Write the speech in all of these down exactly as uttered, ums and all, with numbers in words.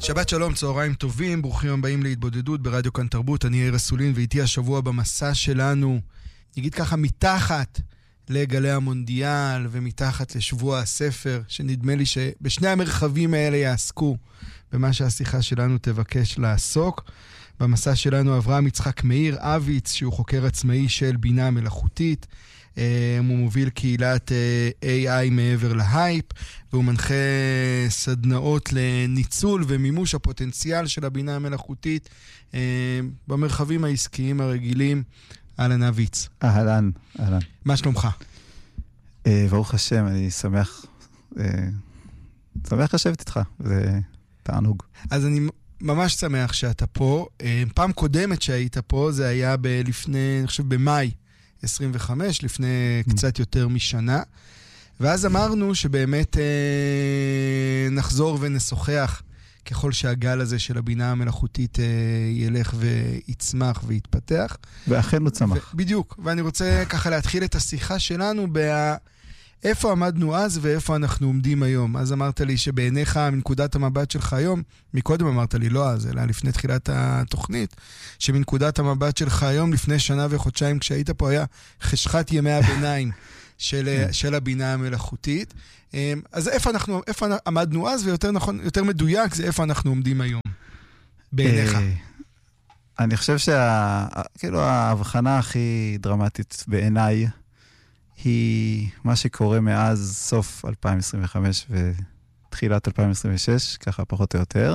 שבת שלום, צהריים טובים, ברוכים הבאים להתבודדות ברדיו כאן תרבות. אני יאיר אסולין, ואיתי השבוע במסע שלנו, נגיד ככה, מתחת לגלי המונדיאל ומתחת לשבוע הספר, שנדמה לי שבשני המרחבים האלה יעסקו במה שהשיחה שלנו תבקש לעסוק. במסע שלנו אברהם יצחק מאיר אביץ, שהוא חוקר עצמאי של בינה מלאכותית. הוא מוביל קהילת איי איי מעבר להייפ, והוא מנחה סדנאות לניצול ומימוש הפוטנציאל של הבינה המלאכותית במרחבים העסקיים הרגילים. אהלן אביץ. אהלן, אהלן. מה שלומך? ברוך השם, אני שמח, שמח לשבת איתך, זה תענוג. אז אני ממש שמח שאתה פה. פעם קודמת שהיית פה, זה היה לפני, אני חושב, במאי עשרים וחמש, לפני קצת יותר משנה. ואז אמרנו שבאמת אה, נחזור ונשוחח ככל שהגל הזה של הבינה המלאכותית אה, ילך ויצמח ויתפתח. ואכן הוא צמח. ו- בדיוק. ואני רוצה ככה להתחיל את השיחה שלנו באיפה עמדנו אז ואיפה אנחנו עומדים היום. אז אמרת לי שבעיניך, מנקודת המבט שלך היום, מקודם אמרת לי לא אז, אלא לפני תחילת התוכנית, שמנקודת המבט שלך היום, לפני שנה וחודשיים כשהיית פה, היה חשכת ימי הביניים של, של הבינה המלאכותית. אז איפה אנחנו, איפה עמדנו אז, ויותר נכון, יותר מדויק, זה איפה אנחנו עומדים היום, בעיניך. אני חושב שה, כאילו, ההבחנה הכי דרמטית בעיניי, היא מה שקורה מאז סוף אלפיים עשרים וחמש ותחילת אלפיים עשרים ושש, ככה פחות או יותר,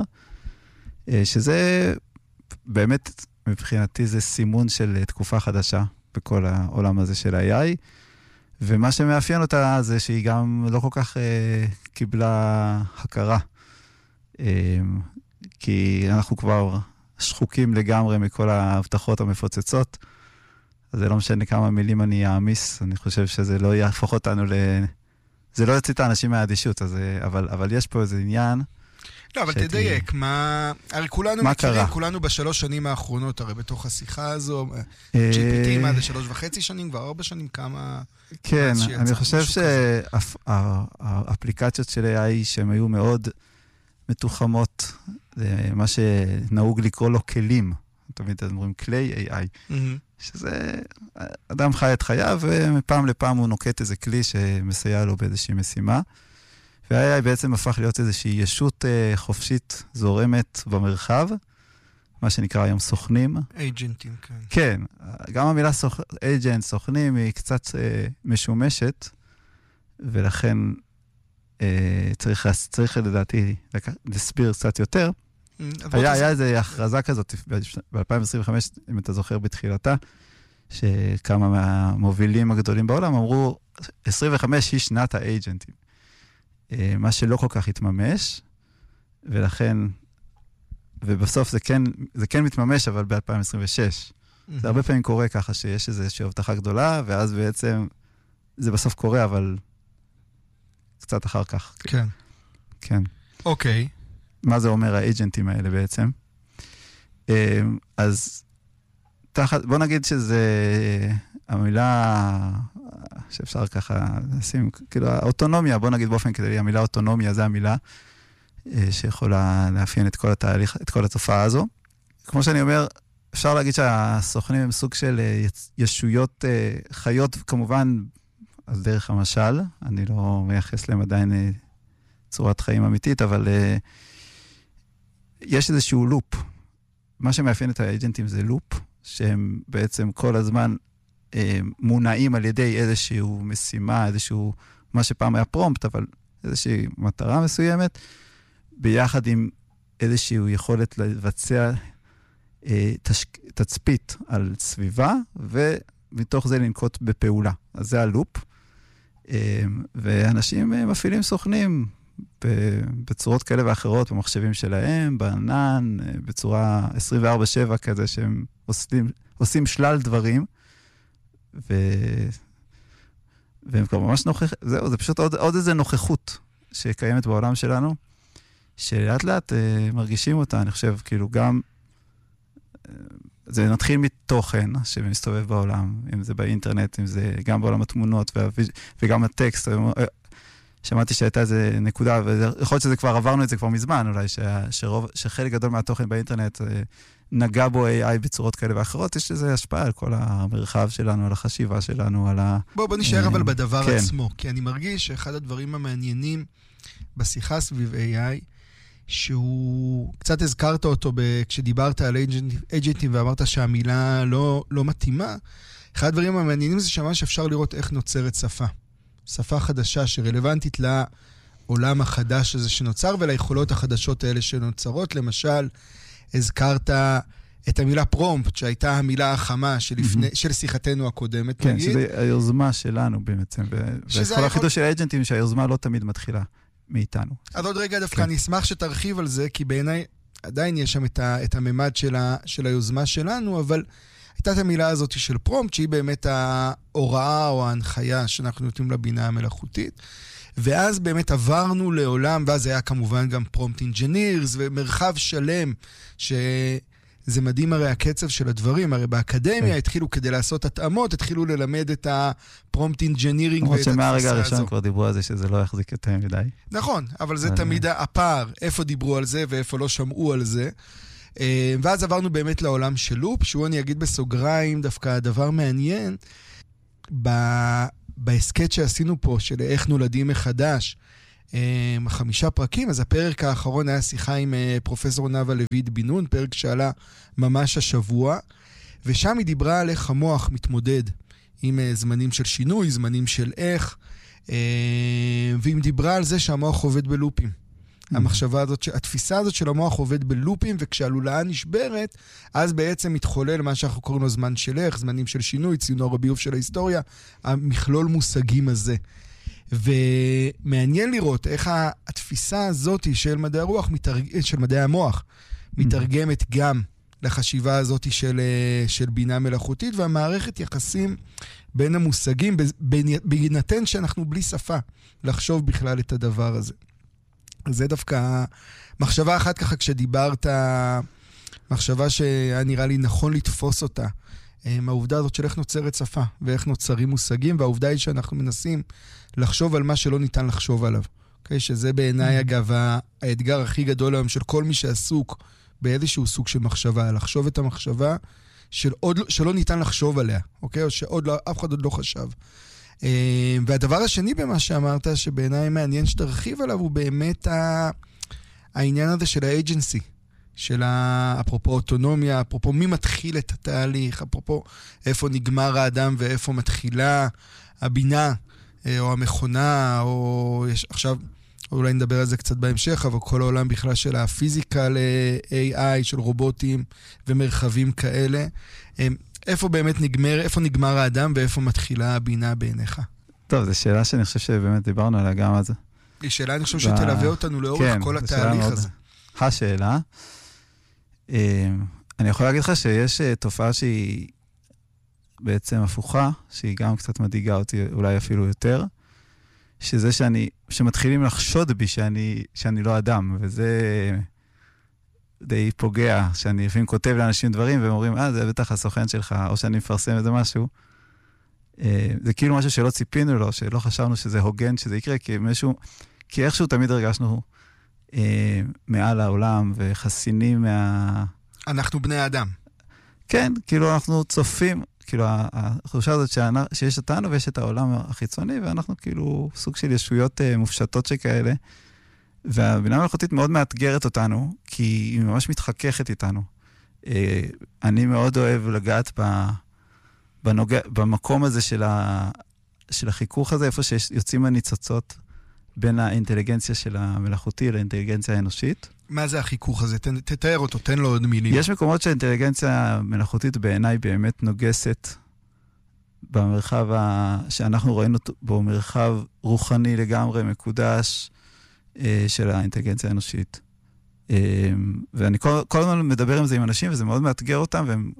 שזה באמת, מבחינתי, זה סימון של תקופה חדשה בכל העולם הזה של ה-איי איי, ומה שמאפיין אותה זה שהיא גם לא כל כך אה, קיבלה הכרה, אה, כי אנחנו כבר שחוקים לגמרי מכל ההבטחות המפוצצות, אז זה לא משנה כמה מילים אני אעמיס, אני חושב שזה לא יהפוך אותנו ל... זה לא יוציא את האנשים מהאדישות, אז, אבל, אבל יש פה איזה עניין. לא, אבל שהייתי... תדייק, מה... הרי כולנו מה מכירים, קרה? כולנו בשלוש שנים האחרונות, הרי בתוך השיחה הזו, ג'י פי טי מה זה שלוש וחצי שנים, כבר ארבע שנים, כמה... כן, אני חושב שהאפליקציות של איי איי שהן היו מאוד מתוחמות, מה שנהוג לקרוא לו כלים, תמיד אומרים כלי איי איי, שזה אדם חי את חייו, ומפעם לפעם הוא נוקט איזה כלי שמסייע לו באיזושהי משימה, וה-איי איי בעצם הפך להיות איזושהי ישות חופשית זורמת במרחב, מה שנקרא היום סוכנים. אייג'נטים, כן. כן, גם המילה אייג'נט, סוכנים, היא קצת אה, משומשת, ולכן אה, צריך, צריך לדעתי להסביר קצת יותר. היה, היה איזו הכרזה כזאת ב-אלפיים עשרים וחמש, אם אתה זוכר בתחילתה, שכמה מהמובילים הגדולים בעולם אמרו, עשרים וחמש היא שנת האייג'נטים. אה, מה שלא כל כך התממש, ולכן... ובסוף זה כן, זה כן מתממש, אבל ב-אלפיים עשרים ושש. Mm-hmm. זה הרבה פעמים קורה ככה שיש איזושהי הבטחה גדולה, ואז בעצם זה בסוף קורה, אבל קצת אחר כך. כן. כן. אוקיי. מה זה אומר האג'נטים האלה בעצם? אז תחת, בוא נגיד שזה המילה שאפשר ככה לשים, כאילו האוטונומיה, בוא נגיד באופן כללי, המילה אוטונומיה זה המילה, שיכולה לאפיין את כל התהליך, את כל התופעה הזו. כמו שאני אומר, אפשר להגיד שהסוכנים הם סוג של ישויות חיות, כמובן, על דרך המשל. אני לא מייחס להם עדיין צורת חיים אמיתית, אבל יש איזשהו לופ. מה שמאפיין את האג'נטים זה לופ, שהם בעצם כל הזמן מונעים על ידי איזשהו משימה, איזשהו, מה שפעם היה פרומפט, אבל איזושהי מטרה מסוימת, ביחד עם איזושהי יכולת לבצע אה, תש... תצפית על סביבה, ומתוך זה לנקוט בפעולה. אז זה הלופ. אה, ואנשים אה, מפעילים סוכנים בצורות כאלה ואחרות, במחשבים שלהם, בענן, אה, בצורה עשרים וארבע שבע כזה, שהם עושים, עושים שלל דברים, ו... והם כבר ממש נוכח... זהו, זה פשוט עוד, עוד איזה נוכחות שקיימת בעולם שלנו, שלאט לאט אה, מרגישים אותה, אני חושב, כאילו גם, אה, זה נתחיל מתוכן שמסתובב בעולם, אם זה באינטרנט, אם זה גם בעולם התמונות, וה, וגם הטקסט, שמעתי שהייתה איזו נקודה, ויכול להיות שזה כבר עברנו את זה כבר מזמן, אולי, ש, שרוב, שחלק גדול מהתוכן באינטרנט נגע בו איי איי בצורות כאלה ואחרות, יש לזה השפעה על כל המרחב שלנו, על החשיבה שלנו, על ה... בוא, בוא נשאר אבל בדבר כן. עצמו, כי אני מרגיש שאחד הדברים המעניינים בשיחה סביב איי איי, שהוא, קצת הזכרת אותו ב, כשדיברת על אג'נטים ואמרת שהמילה לא, לא מתאימה, אחד הדברים המעניינים זה שממש אפשר לראות איך נוצרת שפה. שפה חדשה שרלוונטית לעולם החדש הזה שנוצר וליכולות החדשות האלה שנוצרות. למשל, הזכרת את המילה פרומפט, שהייתה המילה החמה שלפני, mm-hmm. של שיחתנו הקודמת. כן, נגיד. שזה היוזמה שלנו בעצם. וכל החידוש של האג'נטים שהיוזמה לא תמיד מתחילה מאיתנו. אז עוד רגע דווקא אני אשמח שתרחיב על זה, כי בעיניי עדיין יש שם את, ה, את הממד של, ה, של היוזמה שלנו, אבל הייתה את המילה הזאת של פרומפט, שהיא באמת ההוראה או ההנחיה שאנחנו נותנים לבינה המלאכותית. ואז באמת עברנו לעולם, ואז היה כמובן גם פרומפט אינג'ינירס, ומרחב שלם, שזה מדהים הרי הקצב של הדברים, הרי באקדמיה התחילו כדי לעשות התאמות, התחילו ללמד את הפרומפט אינג'ינירינג ואת התפיסה הזו. שמהרגע הראשון כבר דיברו על זה שזה לא יחזיק יותר מדי. נכון, אבל זה תמיד הפער, איפה דיברו על זה ואיפה לא שמעו על זה. ואז עברנו באמת לעולם של לופ, שהוא אני אגיד בסוגריים, דווקא הדבר מעניין, בהסקט שעשינו פה, של איך נולדים מחדש, חמישה פרקים, אז הפרק האחרון היה שיחה עם פרופסור נאוה לויט בן נון, פרק שעלה ממש השבוע, ושם היא דיברה על איך המוח מתמודד עם זמנים של שינוי, זמנים של איך, והיא דיברה על זה שהמוח עובד בלופים. המחשבה הזאת, התפיסה הזאת של המוח עובד בלופים, וכשהלולאה נשברת, אז בעצם מתחולל מה שאנחנו קוראים לו זמן של איך, זמנים של שינוי, ציונו הביוב של ההיסטוריה, המכלול מושגים הזה. ומעניין לראות איך התפיסה הזאת של מדעי הרוח, של מדעי המוח, מתרגמת גם לחשיבה הזאת של, של בינה מלאכותית, והמערכת יחסים בין המושגים, בהינתן שאנחנו בלי שפה, לחשוב בכלל את הדבר הזה. זה דווקא מחשבה אחת ככה כשדיברת, מחשבה שהיה נראה לי נכון לתפוס אותה, העובדה הזאת של איך נוצרת שפה ואיך נוצרים מושגים, והעובדה היא שאנחנו מנסים לחשוב על מה שלא ניתן לחשוב עליו. Okay? שזה בעיניי אגב האתגר הכי גדול היום של כל מי שעסוק באיזשהו סוג של מחשבה, לחשוב את המחשבה של עוד, שלא ניתן לחשוב עליה, okay? או שעוד לא, אף אחד עוד לא חשב. והדבר השני במה שאמרת, שבעיניי מעניין שתרחיב עליו, הוא באמת העניין הזה של האג'נסי, של אפרופו אוטונומיה, אפרופו מי מתחיל את התהליך, אפרופו איפה נגמר האדם ואיפה מתחילה הבינה, או המכונה, או יש, עכשיו אולי נדבר על זה קצת בהמשך, אבל כל העולם בכלל של הפיזיקה ל-איי איי, של רובוטים ומרחבים כאלה, איפה באמת נגמר, איפה נגמר האדם ואיפה מתחילה הבינה בעיניך? טוב, זו שאלה שאני חושב שבאמת דיברנו עליה גם על זה. היא שאלה, אני חושב שתלווה אותנו לאורך כן, כל התהליך הזה. השאלה. אני יכול להגיד לך שיש תופעה שהיא בעצם הפוכה, שהיא גם קצת מדאיגה אותי, אולי אפילו יותר, שזה שאני, שמתחילים לחשוד בי שאני, שאני לא אדם, וזה די פוגע, שאני לפעמים כותב לאנשים דברים, והם אומרים, אה, זה בטח הסוכן שלך, או שאני מפרסם איזה משהו. זה כאילו משהו שלא ציפינו לו, שלא חשבנו שזה הוגן, שזה יקרה, כי משהו, כי איכשהו תמיד הרגשנו אה, מעל העולם, וחסינים מה... אנחנו בני האדם. כן, כאילו אנחנו צופים, כאילו החושה הזאת שיש אותנו ויש את העולם החיצוני, ואנחנו כאילו סוג של ישויות אה, מופשטות שכאלה, והבינה המלאכותית מאוד מאתגרת אותנו, כי היא ממש מתחככת איתנו. אה, אני מאוד אוהב לגעת ב... בנוגע, במקום הזה של, ה, של החיכוך הזה, איפה שיוצאים הניצוצות בין האינטליגנציה של המלאכותי לאינטליגנציה האנושית. מה זה החיכוך הזה? ת, תתאר אותו, תן לו עוד מילים. יש מקומות שהאינטליגנציה המלאכותית בעיניי באמת נוגסת במרחב ה, שאנחנו ראינו בו מרחב רוחני לגמרי, מקודש אה, של האינטליגנציה האנושית. אה, ואני כל, כל הזמן מדבר עם זה עם אנשים, וזה מאוד מאתגר אותם, והם...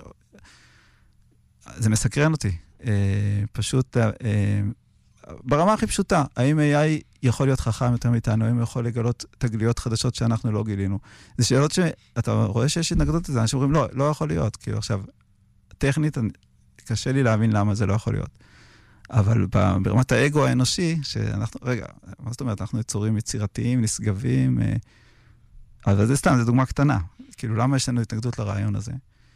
זה מסקרן אותי. אה, פשוט, אה, ברמה הכי פשוטה, האם איי איי יכול להיות חכם יותר מאיתנו, האם הוא יכול לגלות תגליות חדשות שאנחנו לא גילינו? זה שאלות שאתה רואה שיש התנגדות לזה, אנשים אומרים, לא, לא יכול להיות. כאילו עכשיו, טכנית, קשה לי להבין למה זה לא יכול להיות. אבל ברמת האגו האנושי, שאנחנו, רגע, מה זאת אומרת? אנחנו יצורים יצירתיים, נשגבים, אבל זה סתם, זו דוגמה קטנה. כאילו, למה יש לנו התנגדות לרעיון הזה?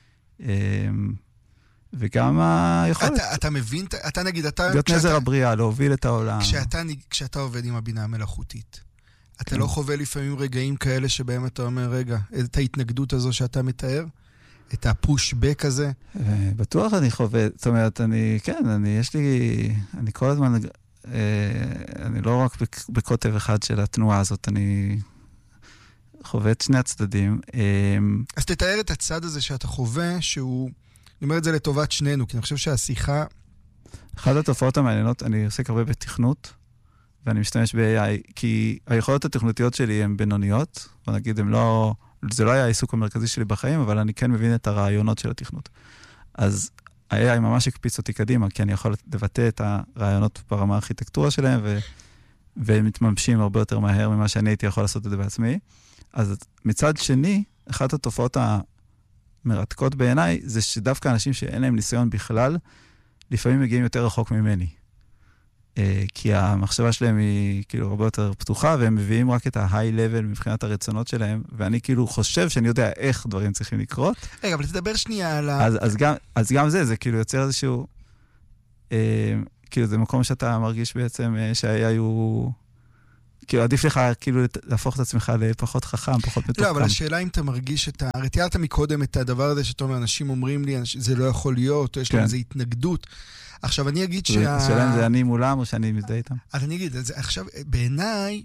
וגם היכולת... אתה, אתה מבין, אתה נגיד, אתה... להיות כשאתה, נזר הבריאה, להוביל את העולם. כשאתה, כשאתה עובד עם הבינה המלאכותית, אתה כן. לא חווה לפעמים רגעים כאלה שבהם אתה אומר, רגע, את ההתנגדות הזו שאתה מתאר? את הפוש-בק הזה? בטוח אני חווה, זאת אומרת, אני, כן, אני, יש לי, אני כל הזמן, אני לא רק בקוטב אחד של התנועה הזאת, אני חווה את שני הצדדים. אז תתאר את הצד הזה שאתה חווה, שהוא, אני אומר את זה לטובת שנינו, כי אני חושב שהשיחה... אחת התופעות המעניינות, אני עוסק הרבה בתכנות, ואני משתמש ב-איי איי, כי היכולות התכנותיות שלי הן בינוניות, בוא נגיד, הן לא... זה לא היה העיסוק המרכזי שלי בחיים, אבל אני כן מבין את הרעיונות של התכנות. אז ה-איי איי ממש הקפיץ אותי קדימה, כי אני יכול לבטא את הרעיונות ברמה הארכיטקטורה שלהם, ו... והם מתממשים הרבה יותר מהר ממה שאני הייתי יכול לעשות את זה בעצמי. אז מצד שני, אחת התופעות המרתקות בעיניי, זה שדווקא אנשים שאין להם ניסיון בכלל, לפעמים מגיעים יותר רחוק ממני. כי המחשבה שלהם היא כאילו הרבה יותר פתוחה, והם מביאים רק את ה-high level מבחינת הרצונות שלהם, ואני כאילו חושב שאני יודע איך דברים צריכים לקרות. רגע, אבל תדבר שנייה על ה... אז, אז, גם, אז גם זה, זה כאילו יוצר איזשהו... אה, כאילו זה מקום שאתה מרגיש בעצם אה, שה-איי איי הוא... כאילו עדיף לך כאילו להפוך את עצמך לפחות חכם, פחות מתוחכם. לא, אבל השאלה אם אתה מרגיש את ה... הרי תיארת מקודם את הדבר הזה שאתה אומר, אנשים אומרים לי, אנש... זה לא יכול להיות, או יש להם איזו התנגדות. עכשיו, אני אגיד שה... השאלה אם זה אני מולם או שאני מזדהה איתם. אז אני אגיד, אז עכשיו, בעיניי,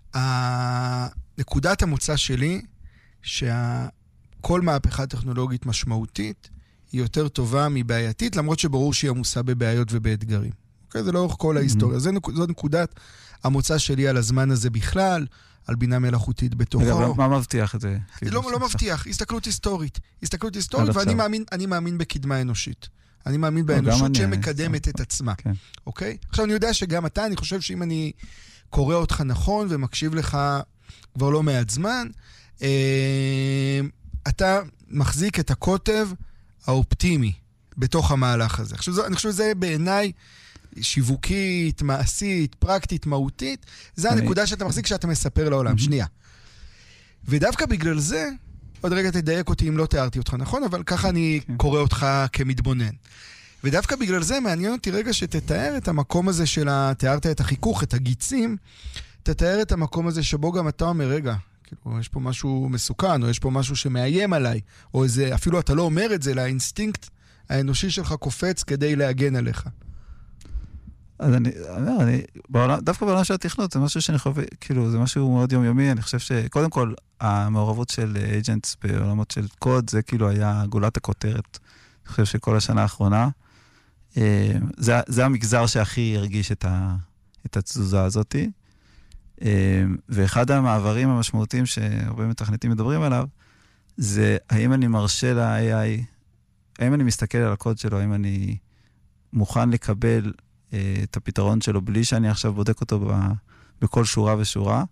נקודת המוצא שלי, שכל מהפכה טכנולוגית משמעותית, היא יותר טובה מבעייתית, למרות שברור שהיא עמוסה בבעיות ובאתגרים. אוקיי? זה לאורך כל ההיסטוריה. זו נקודת המוצא שלי על הזמן הזה בכלל, על בינה מלאכותית בתוכו. מה מבטיח את זה? לא מבטיח, הסתכלות היסטורית. הסתכלות היסטורית, ואני מאמין בקדמה אנושית. אני מאמין באנושות שמקדמת את עצמה. אוקיי? עכשיו, אני יודע שגם אתה, אני חושב שאם אני קורא אותך נכון ומקשיב לך כבר לא מעט זמן, אתה מחזיק את הקוטב האופטימי בתוך המהלך הזה. אני חושב שזה בעיניי שיווקית, מעשית, פרקטית, מהותית. זה הנקודה שאתה מחזיק שאתה מספר לעולם. שנייה. ודווקא בגלל זה, עוד רגע תדייק אותי אם לא תיארתי אותך, נכון? אבל ככה אני קורא אותך כמתבונן. ודווקא בגלל זה מעניין אותי רגע שתתאר את המקום הזה של ה... תיארת את החיכוך, את הגיצים, תתאר את המקום הזה שבו גם אתה אומר, רגע, כאילו, יש פה משהו מסוכן, או יש פה משהו שמאיים עליי, או איזה, אפילו אתה לא אומר את זה, לאינסטינקט האנושי שלך קופץ כדי להגן עליך. אז אני, אני, אני בעולם, דווקא בעולם של התכנות, זה משהו שאני חושב, כאילו, זה משהו מאוד יומיומי, אני חושב שקודם כל, המעורבות של agents בעולמות של קוד, זה כאילו היה גולת הכותרת, אני חושב שכל השנה האחרונה, זה, זה המגזר שהכי הרגיש את, ה, את התזוזה הזאת, ואחד המעברים המשמעותיים שהרבה מתכנתים מדברים עליו, זה האם אני מרשה ל-איי איי, האם אני מסתכל על הקוד שלו, האם אני מוכן לקבל את הפתרון שלו, בלי שאני עכשיו בודק אותו בכל שורה ושורה.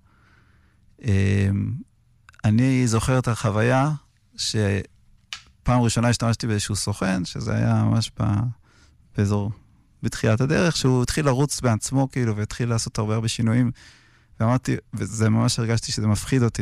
אני זוכר את החוויה, שפעם ראשונה השתמשתי באיזשהו סוכן, שזה היה ממש באזור, בתחילת הדרך, שהוא התחיל לרוץ בעצמו, כאילו, והתחיל לעשות הרבה הרבה שינויים, ואמרתי, וזה ממש הרגשתי שזה מפחיד אותי,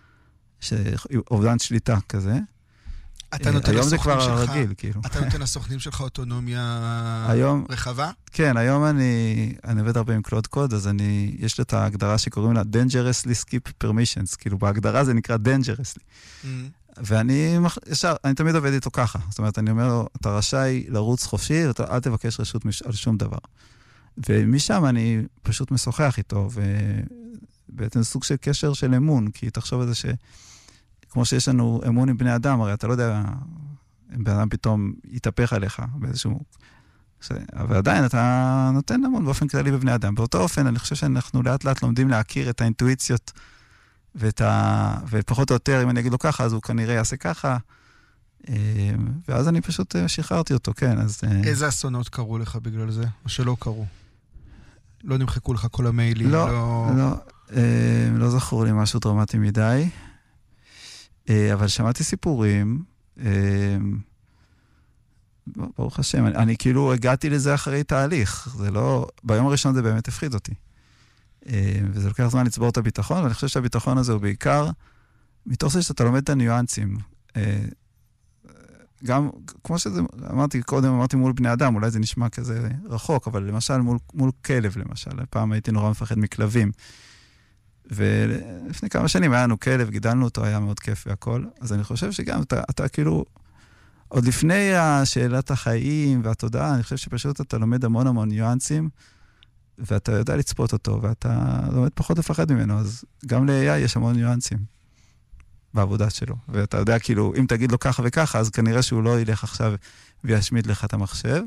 אובדן שליטה כזה. אתה נותן היום זה לסוכנים כבר שלך, רגיל, כאילו. אתה נותן לסוכנים שלך אוטונומיה היום, רחבה? כן, היום אני, אני עובד הרבה עם קלוד קוד, אז אני, יש לי את ההגדרה שקוראים לה dangerously skip permissions, כאילו בהגדרה זה נקרא dangerously. Mm-hmm. ואני ישר, אני תמיד עובד איתו ככה. זאת אומרת, אני אומר לו, אתה רשאי לרוץ חופשי, ואתה אל תבקש רשות על שום דבר. ומשם אני פשוט משוחח איתו, ובעצם סוג של קשר של אמון, כי תחשוב על זה ש... כמו שיש לנו אמון עם בני אדם, הרי אתה לא יודע אם בן אדם פתאום יתהפך עליך באיזשהו... ש... אבל עדיין אתה נותן אמון באופן כללי בבני אדם. באותו אופן, אני חושב שאנחנו לאט לאט לומדים להכיר את האינטואיציות, ואת ה... ופחות או יותר, אם אני אגיד לו ככה, אז הוא כנראה יעשה ככה, ואז אני פשוט שחררתי אותו, כן, אז... איזה אסונות קרו לך בגלל זה, או שלא קרו? לא נמחקו לך כל המיילים? לא, לא, לא, לא זכור לי משהו דרמטי מדי. אבל שמעתי סיפורים, ברוך השם, אני, אני כאילו הגעתי לזה אחרי תהליך, זה לא, ביום הראשון זה באמת הפחיד אותי. וזה לוקח זמן לצבור את הביטחון, ואני חושב שהביטחון הזה הוא בעיקר, מתוך זה שאתה לומד את הניואנסים. גם, כמו שזה, אמרתי קודם, אמרתי מול בני אדם, אולי זה נשמע כזה רחוק, אבל למשל מול, מול כלב, למשל. פעם הייתי נורא מפחד מכלבים. ולפני כמה שנים היה לנו כלב, גידלנו אותו, היה מאוד כיף והכל. אז אני חושב שגם אתה, אתה כאילו, עוד לפני השאלת החיים והתודעה, אני חושב שפשוט אתה לומד המון המון ניואנסים, ואתה יודע לצפות אותו, ואתה לומד פחות לפחד ממנו, אז גם ל-איי איי יש המון ניואנסים בעבודה שלו. ואתה יודע, כאילו, אם תגיד לו ככה וככה, אז כנראה שהוא לא ילך עכשיו וישמיד לך את המחשב.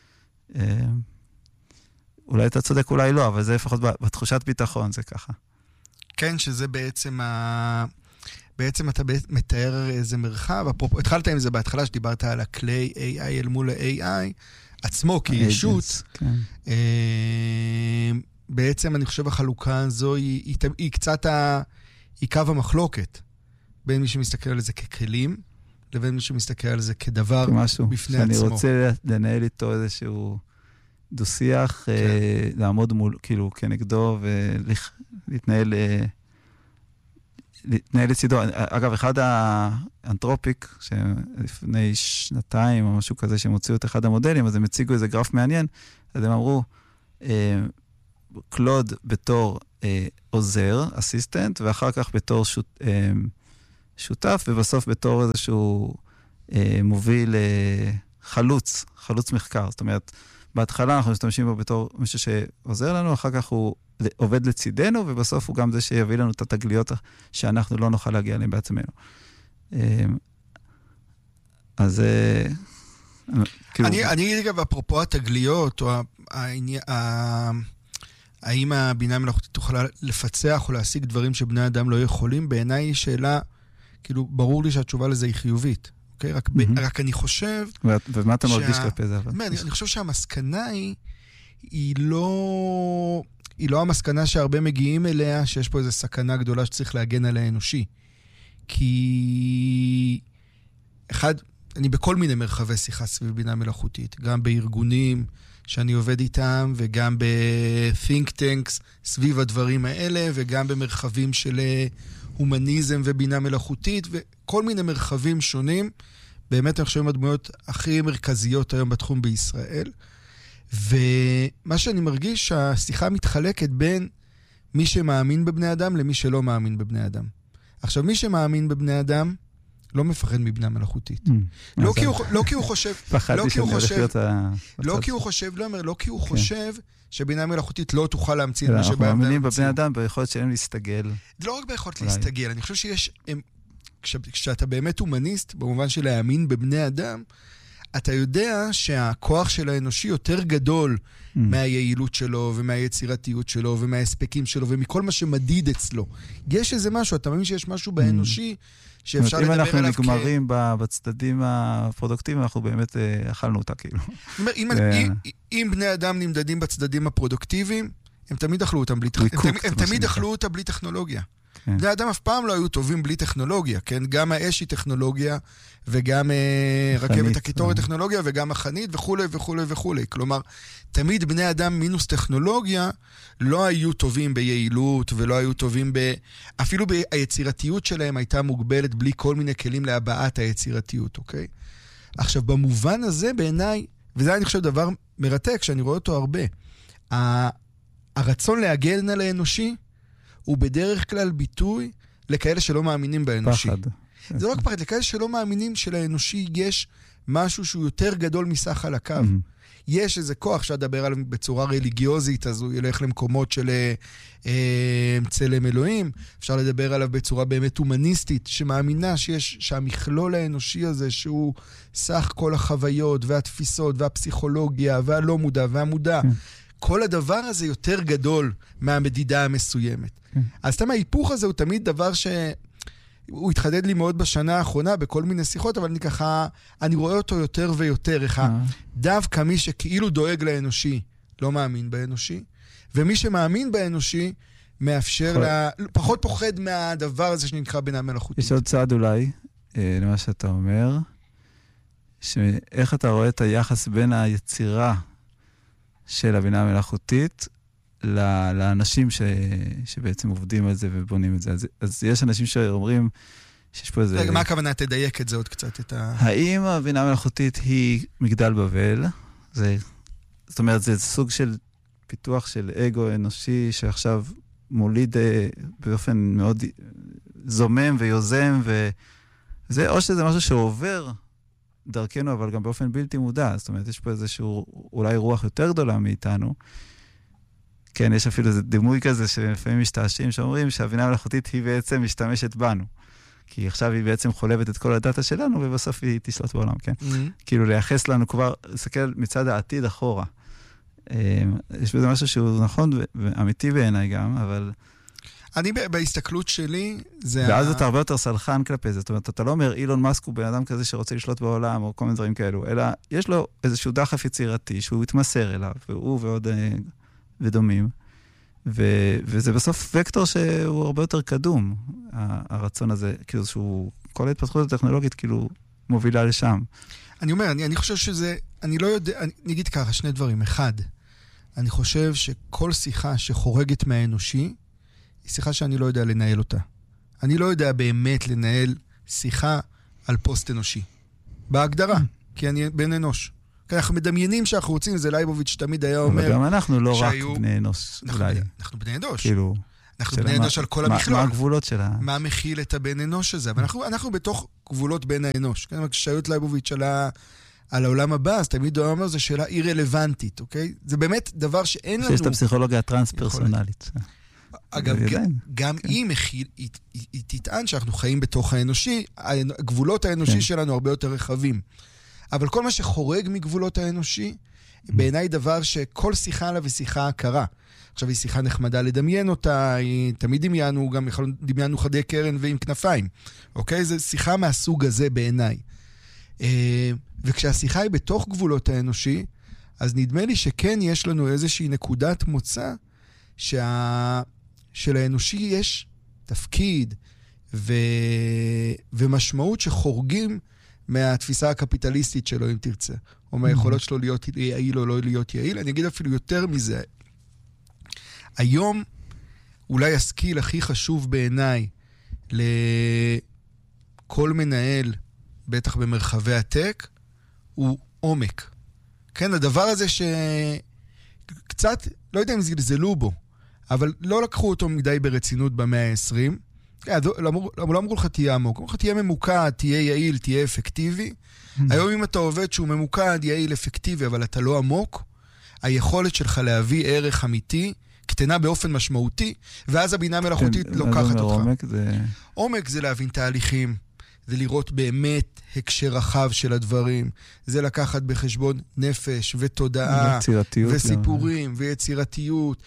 אולי אתה צודק, אולי לא, אבל זה לפחות בתחושת ביטחון, זה ככה. כן, שזה בעצם ה... בעצם אתה מתאר איזה מרחב, התחלת עם זה בהתחלה שדיברת על הכלי איי איי אל מול ה-איי איי, עצמו כישות. כן. בעצם אני חושב החלוקה הזו היא, היא, היא קצת ה... היא קו המחלוקת, בין מי שמסתכל על זה ככלים, לבין מי שמסתכל על זה כדבר משהו, בפני עצמו. שאני רוצה לנהל איתו איזשהו דו-שיח, כן. אה, לעמוד מול, כאילו, כנגדו, ולהתנהל... אה, להתנהל לצידו. אגב, אחד האנתרופיק, שלפני שנתיים או משהו כזה, שהם הוציאו את אחד המודלים, אז הם הציגו איזה גרף מעניין, אז הם אמרו, אה, קלוד בתור אה, עוזר, אסיסטנט, ואחר כך בתור שות, אה, שותף, ובסוף בתור איזשהו אה, מוביל אה, חלוץ, חלוץ מחקר. זאת אומרת, בהתחלה אנחנו משתמשים בו בתור מישהו שעוזר לנו, אחר כך הוא עובד לצידנו, ובסוף הוא גם זה שיביא לנו את התגליות שאנחנו לא נוכל להגיע אליהם בעצמנו. אז... אני אגיד גם, אפרופו התגליות, או האם הבינה המלאכותית תוכל לפצח או להשיג דברים שבני אדם לא יכולים, בעיניי היא שאלה, כאילו, ברור לי שהתשובה לזה היא חיובית. רק, mm-hmm. רק אני חושב... ומה אתה מרגיש כלפי זה? אני, אני חושב שהמסקנה היא, היא לא, היא לא המסקנה שהרבה מגיעים אליה, שיש פה איזו סכנה גדולה שצריך להגן על האנושי. כי אחד, אני בכל מיני מרחבי שיחה סביב בינה מלאכותית, גם בארגונים שאני עובד איתם, וגם ב-think tanks סביב הדברים האלה, וגם במרחבים של הומניזם ובינה מלאכותית, וכל מיני מרחבים שונים, באמת אני חושב הדמויות הכי מרכזיות היום בתחום בישראל, ומה שאני מרגיש שהשיחה מתחלקת בין מי שמאמין בבני אדם למי שלא מאמין בבני אדם. עכשיו, מי שמאמין בבני אדם לא מפחד מבינה מלאכותית. לא כי הוא חושב... פחדתי שאני הולך להיות ה... לא כי הוא חושב, לא אומר, לא כי הוא חושב שבינה מלאכותית לא תוכל להמציא את מה שבא... אנחנו מאמינים בבני אדם ביכולת שלהם להסתגל. לא רק ביכולת להסתגל, אני חושב שיש... כשאתה באמת הומניסט, במובן של להאמין בבני אדם, אתה יודע שהכוח של האנושי יותר גדול mm. מהיעילות שלו, ומהיצירתיות שלו, ומההספקים שלו, ומכל מה שמדיד אצלו. יש איזה משהו, אתה מאמין שיש משהו באנושי, שאפשר לדבר עליו כ... אם אנחנו נגמרים בצדדים הפרודוקטיביים, אנחנו באמת אכלנו אותה, כאילו. אם בני אדם נמדדים בצדדים הפרודוקטיביים, הם תמיד אכלו אותם בלי טכנולוגיה. הם תמיד אכלו אותה בלי טכנולוגיה. בני אדם אף פעם לא היו טובים בלי טכנולוגיה, כן? גם האש היא טכנולוגיה, וגם רכבת הקיטור היא טכנולוגיה, וגם החנית וכו' וכו' וכו'. כלומר, תמיד בני אדם מינוס טכנולוגיה לא היו טובים ביעילות, ולא היו טובים ב... אפילו ביצירתיות שלהם הייתה מוגבלת בלי כל מיני כלים להבעת היצירתיות, אוקיי? עכשיו, במובן הזה בעיניי, וזה אני חושב דבר מרתק, שאני רואה אותו הרבה, הרצון להגן על האנושי, הוא בדרך כלל ביטוי לכאלה שלא מאמינים באנושי. פחד. זה לא רק פחד, לכאלה שלא מאמינים שלאנושי יש משהו שהוא יותר גדול מסך על הקו. Mm-hmm. יש איזה כוח שדבר עליו בצורה רליגיוזית, אז הוא ילך למקומות של אה, צלם אלוהים. אפשר לדבר עליו בצורה באמת הומניסטית, שמאמינה שיש, שהמכלול האנושי הזה, שהוא סך כל החוויות והתפיסות והפסיכולוגיה והלא מודע והמודע, mm-hmm. כל הדבר הזה יותר גדול מהמדידה המסוימת. אז תמה, ההיפוך הזה הוא תמיד דבר שהוא התחדד לי מאוד בשנה האחרונה בכל מיני שיחות, אבל אני ככה, אני רואה אותו יותר ויותר, איך דווקא מי שכאילו דואג לאנושי, לא מאמין באנושי, ומי שמאמין באנושי, מאפשר לה, פחות פוחד מהדבר הזה שנקרא בינה מלאכותית. יש עוד צעד אולי, למה שאתה אומר, שאיך אתה רואה את היחס בין היצירה של הבינה המלאכותית לאנשים ש, שבעצם עובדים על זה ובונים את זה. אז, אז יש אנשים שאומרים שיש פה איזה... רגע, מה הכוונה? תדייק את זה עוד קצת, את ה... האם הבינה המלאכותית היא מגדל בבל? זה, זאת אומרת, זה סוג של פיתוח של אגו אנושי שעכשיו מוליד באופן מאוד זומם ויוזם, וזה, או שזה משהו שעובר דרכנו, אבל גם באופן בלתי מודע. זאת אומרת, יש פה איזשהו, אולי רוח יותר גדולה מאיתנו. כן, יש אפילו איזה דימוי כזה שלפעמים משתעשים שאומרים שהבינה המלאכותית היא בעצם משתמשת בנו. כי עכשיו היא בעצם חולבת את כל הדאטה שלנו, ובסוף היא תשלוט בעולם, כן? Mm-hmm. כאילו לייחס לנו כבר, לסתכל מצד העתיד אחורה. יש בזה משהו שהוא נכון ואמיתי בעיניי גם, אבל... אני בהסתכלות שלי, זה... ואז אתה הרבה יותר סלחן כלפי זה. זאת אומרת, אתה לא אומר, אילון מאסק הוא בן אדם כזה שרוצה לשלוט בעולם, או כל מיני דברים כאלו, אלא יש לו איזשהו דחף יצירתי, שהוא התמסר אליו, והוא ועוד ודומים, ו- וזה בסוף וקטור שהוא הרבה יותר קדום, הרצון הזה, כאילו שהוא, כל ההתפתחות הטכנולוגית כאילו מובילה לשם. אני אומר, אני, אני חושב שזה, אני לא יודע, אני, אני אגיד ככה, שני דברים. אחד, אני חושב שכל שיחה שחורגת מהאנושי, היא שיחה שאני לא יודע לנהל אותה. אני לא יודע באמת לנהל שיחה על פוסט אנושי. בהגדרה, כי אני בן אנוש. כי אנחנו מדמיינים שאנחנו רוצים, זה לייבוביץ' תמיד היה אומר... אבל גם אנחנו לא שהיו... רק בני אנוש, אנחנו אולי. בני, אנחנו בני אנוש. כאילו... אנחנו בני אנוש על כל המכלול. מה הגבולות שלה? מה מכיל את הבן אנוש הזה? אבל אנחנו, אנחנו בתוך גבולות בין האנוש. כשהיו את לייבוביץ' על, על העולם הבא, אז תמיד הוא אומר, זו שאלה אי-רלוונטית, אוקיי? זה באמת דבר שאין לנו... שיש את הפסיכולוגיה הטרנס-פרסונלית. אגב, גם היא מכיל, היא תטען שאנחנו חיים בתוך האנושי, הגבולות האנושי שלנו הרבה יותר רחבים. אבל כל מה שחורג מגבולות האנושי, בעיניי דבר שכל שיחה עליו היא שיחה הכרה. עכשיו, היא שיחה נחמדה לדמיין אותה, היא תמיד דמיינו, גם דמיינו חדי קרן ועם כנפיים. אוקיי? זו שיחה מהסוג הזה בעיניי. וכשהשיחה היא בתוך גבולות האנושי, אז נדמה לי שכן יש לנו איזושהי נקודת מוצא, שה... שלאנושי יש תפקיד ו... ומשמעות שחורגים מהתפיסה הקפיטליסטית שלו, אם תרצה, או מהיכולות שלו להיות יעיל או לא להיות יעיל. אני אגיד אפילו יותר מזה. היום, אולי הסקיל הכי חשוב בעיניי לכל מנהל, בטח במרחבי הטק, הוא עומק. כן, הדבר הזה שקצת, לא יודע אם זלזלו בו, אבל לא לקחו אותו מדי ברצינות במאה ה-עשרים. לא אמרו לך תהיה עמוק, אמרו לך תהיה ממוקד, תהיה יעיל, תהיה אפקטיבי. היום אם אתה עובד שהוא ממוקד, יעיל, אפקטיבי, אבל אתה לא עמוק, היכולת שלך להביא ערך אמיתי, קטנה באופן משמעותי, ואז הבינה המלאכותית לוקחת אותך. עומק זה להבין תהליכים, זה לראות באמת הקשר רחב של הדברים, זה לקחת בחשבון נפש ותודעה, וסיפורים, ויצירתיות,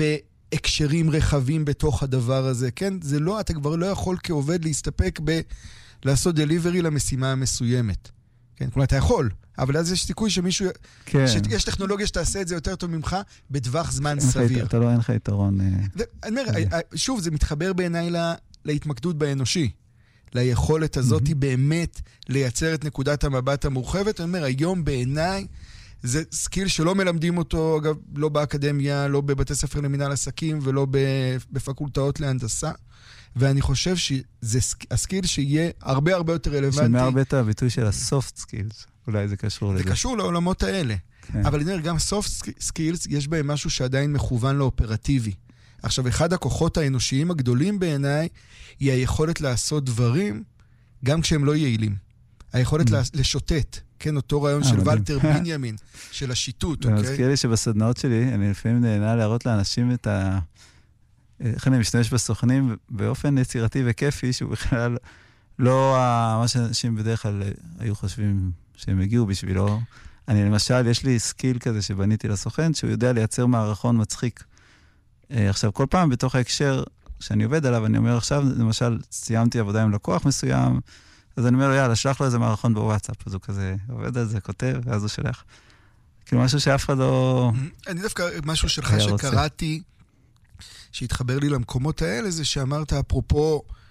והקשרים רחבים בתוך הדבר הזה. כן, זה לא, אתה כבר לא יכול כעובד להסתפק ב... לעשות דליברי למשימה המסוימת. כן, כלומר, אתה יכול, אבל אז יש סיכוי שמישהו... כן. שיש טכנולוגיה שתעשה את זה יותר טוב ממך, בטווח זמן סביר. אתה לא, אין לך יתרון. אני אומר, שוב, זה מתחבר בעיניי להתמקדות באנושי. ליכולת הזאת היא באמת לייצר את נקודת המבט המורחבת. אני אומר, היום בעיניי זה סקיל שלא מלמדים אותו, אגב, לא באקדמיה, לא בבתי ספר למנהל עסקים, ולא בפקולטאות להנדסה. ואני חושב שזה הסקיל שיהיה הרבה הרבה יותר רלוונטי. שמהרבה את הביטוי של הסופט סקילס. אולי זה קשור לזה. זה קשור לעולמות האלה. כן. אבל אני אומר, גם סופט סקילס, יש בהם משהו שעדיין מכוון לאופרטיבי. עכשיו, אחד הכוחות האנושיים הגדולים בעיניי, היא היכולת לעשות דברים, גם כשהם לא יעילים. היכולת לשוטט. כן, אותו רעיון של ולטר בנימין, של השיטוט, אוקיי? אז כאילו שבסדנאות שלי, אני לפעמים נהנה להראות לאנשים את ה... איך אני משתמש בסוכנים באופן יצירתי וכיפי, שהוא בכלל לא מה שאנשים בדרך כלל היו חושבים שהם הגיעו בשבילו. אני למשל, יש לי סקיל כזה שבניתי לסוכן, שהוא יודע לייצר מערכון מצחיק. עכשיו, כל פעם בתוך ההקשר שאני עובד עליו, אני אומר עכשיו, למשל, סיימתי עבודה עם לקוח מסוים, אז אני אומר לו, יאללה, שלח לו איזה מערכון בוואטסאפ, אז הוא כזה עובד על זה, כותב, ואז הוא שלח. כאילו משהו שאף אחד לא... אני דווקא, משהו שלך שקראתי, שהתחבר לי למקומות האלה, זה שאמרת, אפרופו,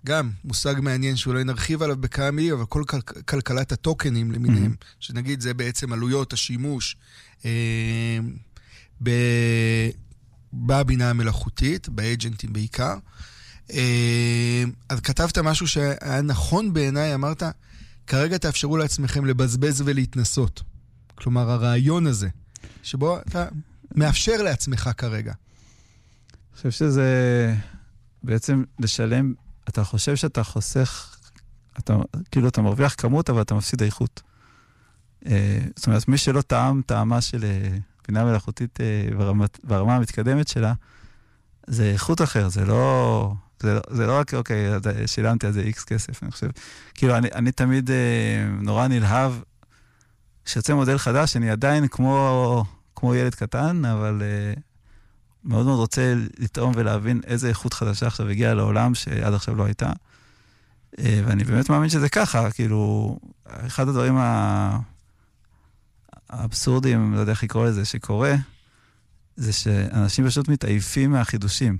גם מושג מעניין שאולי נרחיב עליו בכמה מילים, אבל כל כל, כלכלת הטוקנים למיניהם, mm-hmm. שנגיד זה בעצם עלויות השימוש אה, ב, בבינה המלאכותית, באג'נטים בעיקר. אה, אז כתבת משהו שהיה נכון בעיניי, אמרת, כרגע תאפשרו לעצמכם לבזבז ולהתנסות. כלומר, הרעיון הזה, שבו אתה מאפשר לעצמך כרגע. אני חושב שזה בעצם לשלם, אתה חושב שאתה חוסך, אתה, כאילו אתה מרוויח כמות, אבל אתה מפסיד איכות. זאת אומרת, מי שלא טעם טעמה של בינה מלאכותית ברמה המתקדמת שלה, זה איכות אחר, זה לא, זה לא, זה לא רק, אוקיי, שילמתי על זה איקס כסף, אני חושב. כאילו, אני, אני תמיד נורא נלהב, שיוצא מודל חדש, אני עדיין כמו, כמו ילד קטן, אבל מאוד מאוד רוצה לטעום ולהבין איזה איכות חדשה עכשיו הגיעה לעולם שעד עכשיו לא הייתה. ואני באמת מאמין שזה ככה, כאילו, אחד הדברים האבסורדים, לא יודע איך לקרוא לזה, שקורה, זה שאנשים פשוט מתעייפים מהחידושים.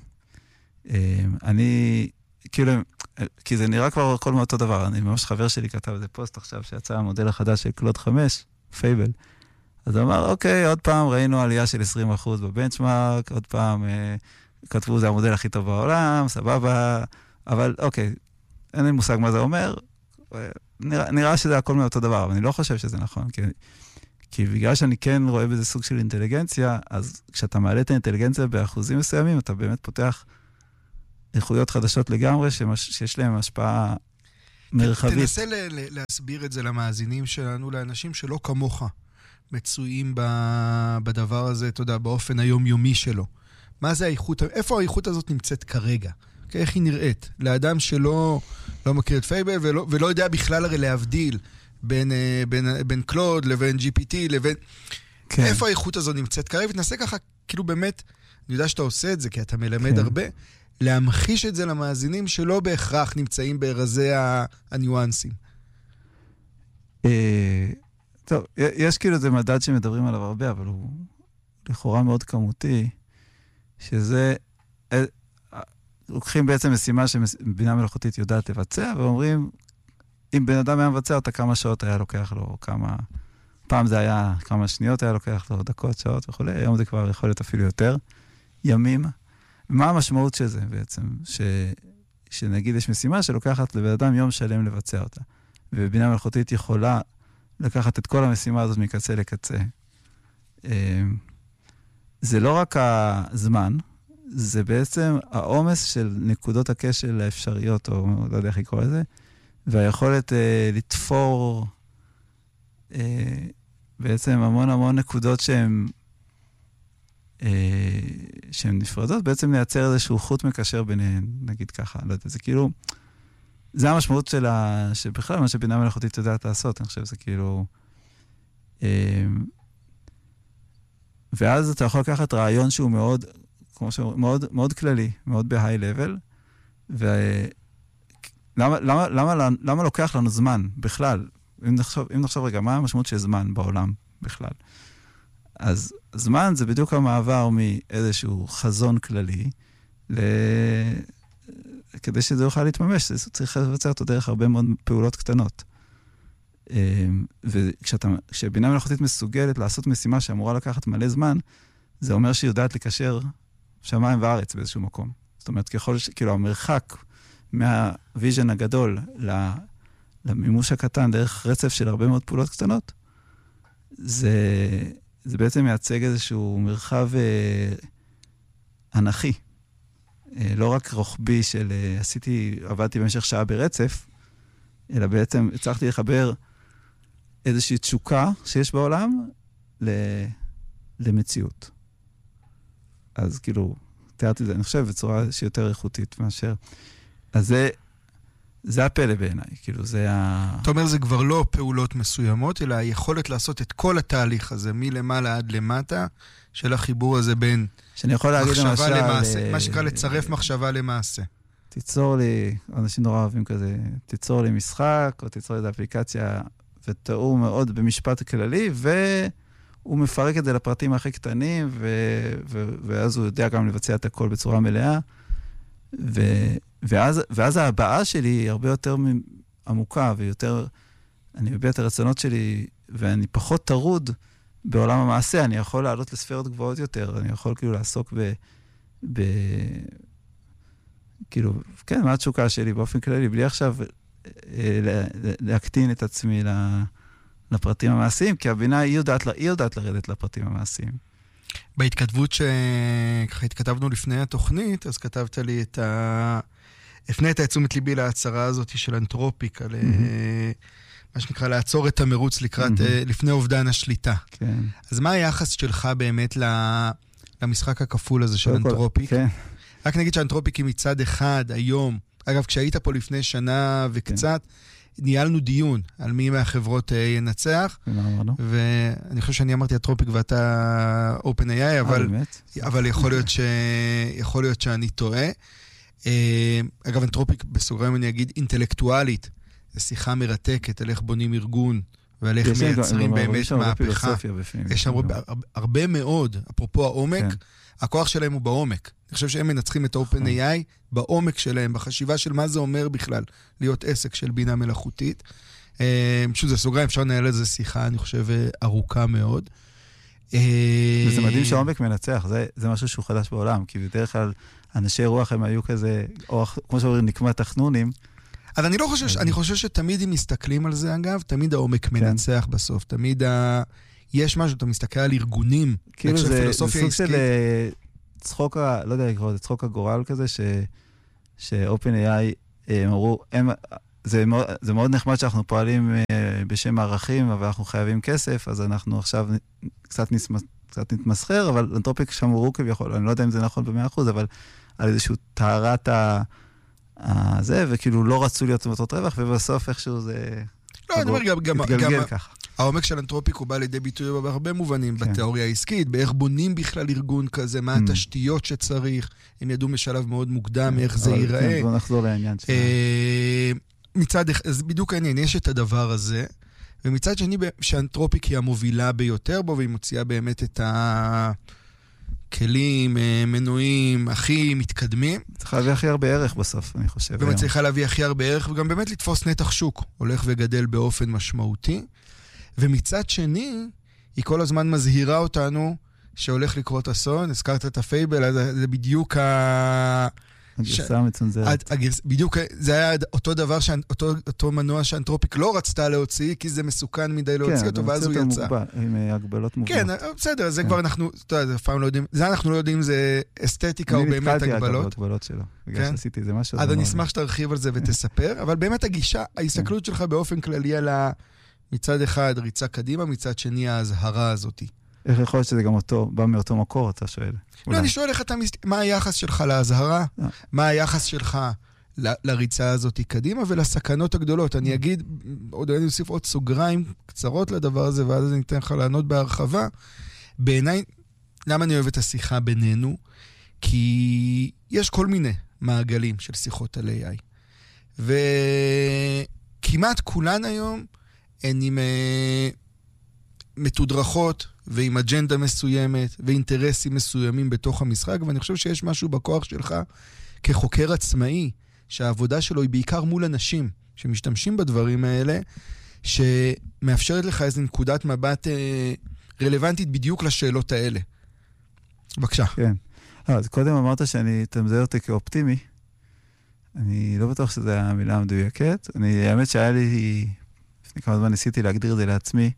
אני, כאילו, כי זה נראה כבר הכל מאותו דבר, אני ממש חבר שלי כתב איזה פוסט עכשיו שיצא המודל החדש של קלוד חמש, פייבל. אז הוא אמר, אוקיי, עוד פעם ראינו עלייה של עשרים אחוז בבנצ'מרק, עוד פעם אה, כתבו, זה המודל הכי טוב בעולם, סבבה, אבל אוקיי, אין לי מושג מה זה אומר, נראה, נראה שזה הכל מאותו דבר, אבל אני לא חושב שזה נכון, כי, כי בגלל שאני כן רואה בזה סוג של אינטליגנציה, אז כשאתה מעלה את האינטליגנציה באחוזים מסוימים, אתה באמת פותח איכויות חדשות לגמרי, שמש, שיש להם השפעה מרחבית. תנסה ל- ל- להסביר את זה למאזינים שלנו, לאנשים שלא כמוך. מצויים בדבר הזה, אתה יודע, באופן היומיומי שלו. מה זה האיכות, איפה האיכות הזאת נמצאת כרגע? איך היא נראית? לאדם שלא לא מכיר את פייבל ולא, ולא יודע בכלל הרי להבדיל בין, בין, בין קלוד לבין ג'י פי טי לבין... כן. איפה האיכות הזאת נמצאת כרגע? ותנסה ככה, כאילו באמת, אני יודע שאתה עושה את זה, כי אתה מלמד כן. הרבה, להמחיש את זה למאזינים שלא בהכרח נמצאים ברזי הניואנסים. אה... טוב, יש כאילו איזה מדד שמדברים עליו הרבה, אבל הוא לכאורה מאוד כמותי, שזה, לוקחים בעצם משימה שבינה מלאכותית יודעת לבצע, ואומרים, אם בן אדם היה מבצע אותה, כמה שעות היה לוקח לו, כמה, פעם זה היה כמה שניות היה לוקח לו, דקות, שעות וכו', היום זה כבר יכול להיות אפילו יותר, ימים. מה המשמעות של זה בעצם? ש, שנגיד יש משימה שלוקחת לבן אדם יום שלם לבצע אותה, ובינה מלאכותית יכולה לקחת את כל המשימה הזאת מקצה לקצה. זה לא רק הזמן, זה בעצם העומס של נקודות הקשר האפשריות, או לא יודע איך לקרוא לזה, והיכולת לתפור בעצם המון המון נקודות שהן שהן נפרדות, בעצם לייצר איזשהו חוט מקשר ביניהן, נגיד ככה, לא יודע, זה כאילו... זה המשמעות של ה... שבכלל מה שבינה מלאכותית יודעת לעשות, אני חושב שזה כאילו... ואז אתה יכול לקחת רעיון שהוא מאוד, כמו שאומרים, מאוד, מאוד כללי, מאוד בהיי לבל, ולמה, למה, למה, למה לוקח לנו זמן בכלל? אם נחשוב, אם נחשוב רגע, מה המשמעות של זמן בעולם בכלל? אז זמן זה בדיוק המעבר מאיזשהו חזון כללי, ל... כדי שזה יוכל להתממש, זה צריך לבצע אותו דרך הרבה מאוד פעולות קטנות. וכשבינה מלאכותית מסוגלת לעשות משימה שאמורה לקחת מלא זמן, זה אומר שהיא יודעת לקשר שמיים וארץ באיזשהו מקום. זאת אומרת, ככל ש... כאילו, המרחק מהוויז'ן הגדול למימוש הקטן דרך רצף של הרבה מאוד פעולות קטנות, זה, זה בעצם מייצג איזשהו מרחב אה, אנכי. לא רק רוחבי של עשיתי, עבדתי במשך שעה ברצף, אלא בעצם הצלחתי לחבר איזושהי תשוקה שיש בעולם למציאות. אז כאילו, תיארתי את זה, אני חושב, בצורה שיותר איכותית מאשר. אז זה, זה הפלא בעיניי, כאילו זה ה... אתה אומר, זה כבר לא פעולות מסוימות, אלא היכולת לעשות את כל התהליך הזה, מלמעלה עד למטה, של החיבור הזה בין... שאני יכול להגיד למשל... למעשה, מה שקרה לצרף מחשבה למעשה. תיצור לי, אנשים נורא אוהבים כזה, תיצור לי משחק, או תיצור לי את האפליקציה, ותראו מאוד במשפט כללי, והוא מפרק את זה לפרטים הכי קטנים, ו... ו... ואז הוא יודע גם לבצע את הכל בצורה מלאה. ו, ואז, ואז ההבעה שלי היא הרבה יותר עמוקה, ויותר, אני מביע את הרצונות שלי, ואני פחות טרוד בעולם המעשה, אני יכול לעלות לספירות גבוהות יותר, אני יכול כאילו לעסוק ב... ב כאילו, כן, מה התשוקה שלי באופן כללי, בלי עכשיו להקטין את עצמי לפרטים המעשיים, כי הבינה היא יודעת, היא יודעת לרדת לפרטים המעשיים. בהתכתבות שככה התכתבנו לפני התוכנית, אז כתבת לי את ה... הפנית את תשומת ליבי להצהרה הזאת של אנתרופיק, על מה שנקרא לעצור את המרוץ לקראת, לפני אובדן השליטה. כן. אז מה היחס שלך באמת למשחק הכפול הזה של אנתרופיק? כן. רק נגיד שאנתרופיק היא מצד אחד היום, אגב, כשהיית פה לפני שנה וקצת, ניהלנו דיון על מי מהחברות ינצח, ואני חושב שאני אמרתי אנתרופיק ואתה OpenAI, אבל, אבל יכול להיות ש... יכול להיות שאני טועה. אגב, אנתרופיק בסוגריים אני אגיד אינטלקטואלית, זו שיחה מרתקת על איך בונים ארגון, ועל איך מייצרים באמת מהפכה. יש שם הרבה מאוד, אפרופו העומק, הכוח שלהם הוא בעומק. אני חושב שהם מנצחים את ה-OpenAI בעומק שלהם, בחשיבה של מה זה אומר בכלל להיות עסק של בינה מלאכותית. פשוט זה סוגריים, אפשר לנהל איזו שיחה, אני חושב, ארוכה מאוד. וזה מדהים שהעומק מנצח, זה, זה משהו שהוא חדש בעולם, כי בדרך כלל אנשי רוח הם היו כזה, או כמו שאומרים, נקמה תחנונים. אז אני לא חושב, אני חושב שתמיד אם מסתכלים על זה, אגב, תמיד העומק מנצח בסוף, תמיד ה... יש משהו, אתה מסתכל על ארגונים, כאילו זה סוג של צחוק, לא יודע לקרוא, זה צחוק הגורל כזה, ש-OpenAI אמרו, זה מאוד נחמד שאנחנו פועלים בשם הערכים, אבל אנחנו חייבים כסף, אז אנחנו עכשיו קצת נתמסחר, אבל אנתרופיק שמרו כביכול, אני לא יודע אם זה נכון ב-מאה אחוז, אבל על איזשהו טהרת הזה, וכאילו לא רצו להיות מטרות רווח, ובסוף איכשהו זה התגלגל ככה. העומק של אנתרופיק הוא בא לידי ביטוי בהרבה מובנים, בתיאוריה העסקית, באיך בונים בכלל ארגון כזה, מה התשתיות שצריך, הם ידעו משלב מאוד מוקדם, איך זה ייראה. בוא נחזור לעניין שלנו. מצד, אז בדיוק העניין, יש את הדבר הזה, ומצד שני, שאנתרופיק היא המובילה ביותר בו, והיא מוציאה באמת את הכלים, מנועים, הכי מתקדמים. צריכה להביא הכי הרבה ערך בסוף, אני חושב. ומצליחה להביא הכי הרבה ערך, וגם באמת לתפוס נתח שוק, הולך וגדל באופן משמעותי. ומצד שני, היא כל הזמן מזהירה אותנו שהולך לקרות אסון, הזכרת את הפייבל, זה בדיוק ה... הגרסה המצונזרת. בדיוק, זה היה אותו דבר, אותו מנוע שאנתרופיק לא רצתה להוציא, כי זה מסוכן מדי להוציא אותו, ואז הוא יצא. כן, עם הגבלות מוגבלות. כן, בסדר, זה כבר אנחנו, אתה יודע, פעם לא יודעים, זה אנחנו לא יודעים אם זה אסתטיקה או באמת הגבלות. אני נתקלתי על הגבלות שלו, בגלל שעשיתי איזה משהו. אז אני אשמח שתרחיב על זה ותספר, אבל באמת הגישה, ההסתכלות שלך באופן כללי על מצד אחד ריצה קדימה, מצד שני ההזהרה הזאת. איך יכול להיות שזה גם אותו, בא מאותו מקור, אתה שואל? לא, אני שואל איך אתה, מה היחס שלך להזהרה? מה היחס שלך לריצה הזאת קדימה ולסכנות הגדולות? אני אגיד, עוד אני אוסיף עוד סוגריים קצרות לדבר הזה, ואז אני אתן לך לענות בהרחבה. בעיניי, למה אני אוהב את השיחה בינינו? כי יש כל מיני מעגלים של שיחות על איי איי. וכמעט כולן היום הן עם מתודרכות ועם אג'נדה מסוימת ואינטרסים מסוימים בתוך המשחק, ואני חושב שיש משהו בכוח שלך כחוקר עצמאי, שהעבודה שלו היא בעיקר מול אנשים שמשתמשים בדברים האלה, שמאפשרת לך איזו נקודת מבט רלוונטית בדיוק לשאלות האלה. בבקשה. כן. אז קודם אמרת שאני תמזהר אותי כאופטימי. אני לא בטוח שזו המילה המדויקת. אני, האמת שהיה לי, לפני כמה זמן ניסיתי להגדיר את זה לעצמי,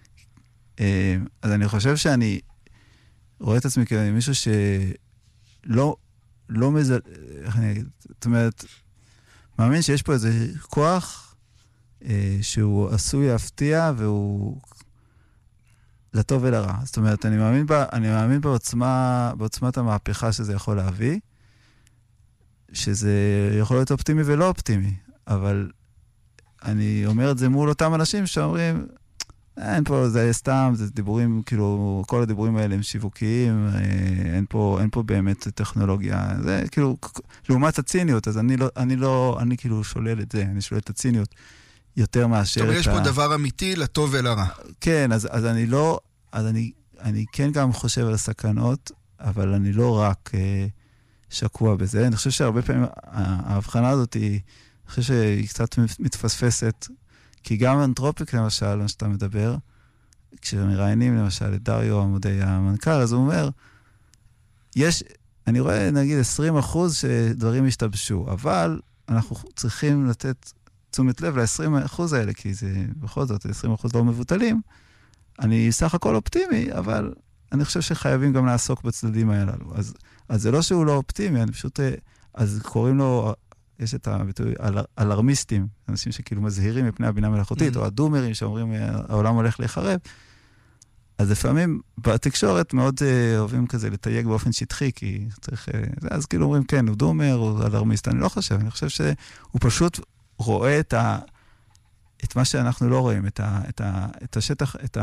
אז אני חושב שאני רואה את עצמי כמישהו שלא, לא מזל... איך אני אגיד? זאת אומרת, מאמין שיש פה איזה כוח אה, שהוא עשוי להפתיע והוא לטוב ולרע. זאת אומרת, אני מאמין, בה, אני מאמין בעוצמה, בעוצמת המהפכה שזה יכול להביא, שזה יכול להיות אופטימי ולא אופטימי, אבל אני אומר את זה מול אותם אנשים שאומרים, אין פה, זה סתם, זה דיבורים, כאילו, כל הדיבורים האלה הם שיווקיים, אין פה, אין פה באמת טכנולוגיה, זה כאילו, לעומת הציניות, אז אני לא, אני לא, אני כאילו שולל את זה, אני שולל את הציניות יותר מאשר את ה... יש פה דבר אמיתי לטוב ולרע. כן, אז, אז אני לא, אז אני, אני כן גם חושב על הסכנות, אבל אני לא רק אה, שקוע בזה. אני חושב שהרבה פעמים ההבחנה הזאת היא, אני חושב שהיא קצת מתפספסת, כי גם אנתרופיק למשל, מה שאתה מדבר, כשמראיינים למשל את דריו עמודי המנכ"ל, אז הוא אומר, יש, אני רואה נגיד עשרים אחוז שדברים השתבשו, אבל אנחנו צריכים לתת תשומת לב ל-עשרים אחוז האלה, כי זה בכל זאת עשרים אחוז לא מבוטלים. אני סך הכל אופטימי, אבל אני חושב שחייבים גם לעסוק בצדדים האלה. אז, אז זה לא שהוא לא אופטימי, אני פשוט, אז קוראים לו, יש את הביטוי, אלרמיסטים, אנשים שכאילו מזהירים מפני הבינה מלאכותית, mm. או הדומרים שאומרים, העולם הולך להיחרב. אז לפעמים בתקשורת מאוד uh, אוהבים כזה לתייג באופן שטחי, כי צריך, uh, אז כאילו אומרים, כן, הוא דומר, הוא אלרמיסט. אני לא חושב, אני חושב שהוא פשוט רואה את, ה, את מה שאנחנו לא רואים, את, ה, את, ה, את השטח, את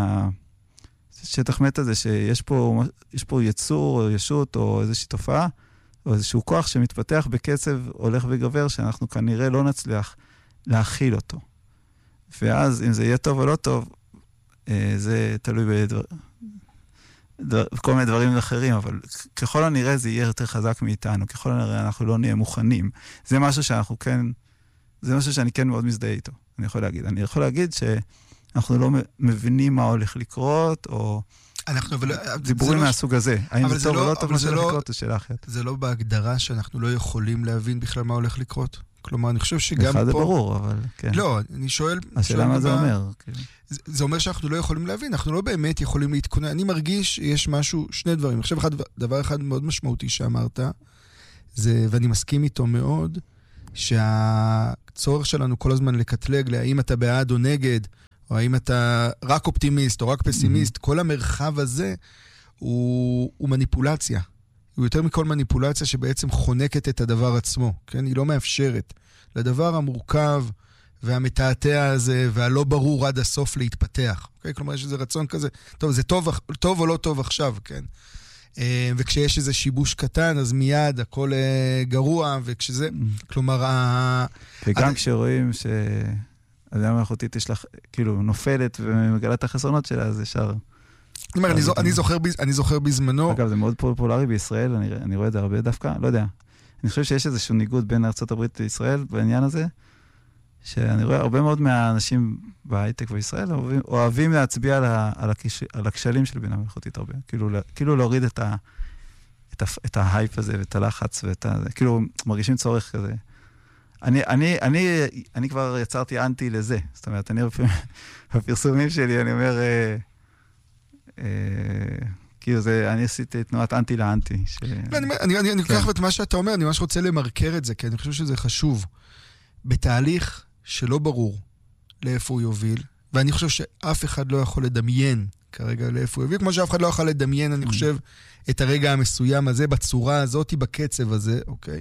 השטח מת הזה, שיש פה, יש פה יצור או ישות או איזושהי תופעה, או איזשהו כוח שמתפתח בקצב הולך וגבר, שאנחנו כנראה לא נצליח להכיל אותו. ואז אם זה יהיה טוב או לא טוב, זה תלוי בדבר, דבר, כל מיני דברים אחרים, אבל ככל הנראה זה יהיה יותר חזק מאיתנו, ככל הנראה אנחנו לא נהיה מוכנים. זה משהו שאנחנו כן, זה משהו שאני כן מאוד מזדהה איתו, אני יכול להגיד. אני יכול להגיד שאנחנו לא מבינים מה הולך לקרות, או דיבורים מהסוג הזה. האם זה טוב או לא טוב מה שהולך לקרות, זה שאלה אחרת. זה לא בהגדרה שאנחנו לא יכולים להבין בכלל מה הולך לקרות. כלומר, אני חושב שגם פה... אחד זה ברור, אבל כן. לא, אני שואל... השאלה מה זה אומר. זה, זה אומר שאנחנו לא יכולים להבין, אנחנו לא באמת יכולים להתכונן. אני מרגיש שיש משהו, שני דברים. עכשיו, אחד, דבר אחד מאוד משמעותי שאמרת, זה, ואני מסכים איתו מאוד, שהצורך שלנו כל הזמן לקטלג, להאם אתה בעד או נגד, או האם אתה רק אופטימיסט או רק פסימיסט, mm-hmm. כל המרחב הזה הוא, הוא מניפולציה. הוא יותר מכל מניפולציה שבעצם חונקת את הדבר עצמו, כן? היא לא מאפשרת לדבר המורכב והמתעתע הזה והלא ברור עד הסוף להתפתח. אוקיי? כלומר, יש איזה רצון כזה, טוב, זה טוב, טוב או לא טוב עכשיו, כן? וכשיש איזה שיבוש קטן, אז מיד הכל גרוע, וכשזה, כלומר, וגם כשרואים שהאדם המלאכותית יש לך, כאילו, נופלת ומגלה את החסרונות שלה, אז ישר... אני זוכר בזמנו... אגב, זה מאוד פופולרי בישראל, אני רואה את זה הרבה דווקא, לא יודע. אני חושב שיש איזשהו ניגוד בין ארצות הברית לישראל בעניין הזה, שאני רואה הרבה מאוד מהאנשים בהייטק בישראל אוהבים להצביע על הכשלים של בינה מלאכותית הרבה. כאילו להוריד את ההייפ הזה ואת הלחץ, כאילו מרגישים צורך כזה. אני כבר יצרתי אנטי לזה. זאת אומרת, אני בפרסומים שלי, אני אומר... כאילו זה, אני עשיתי תנועת אנטי לאנטי. אני לוקח את מה שאתה אומר, אני ממש רוצה למרקר את זה, כי אני חושב שזה חשוב. בתהליך שלא ברור לאיפה הוא יוביל, ואני חושב שאף אחד לא יכול לדמיין כרגע לאיפה הוא יוביל, כמו שאף אחד לא יכול לדמיין, אני חושב, את הרגע המסוים הזה, בצורה הזאת, בקצב הזה, אוקיי?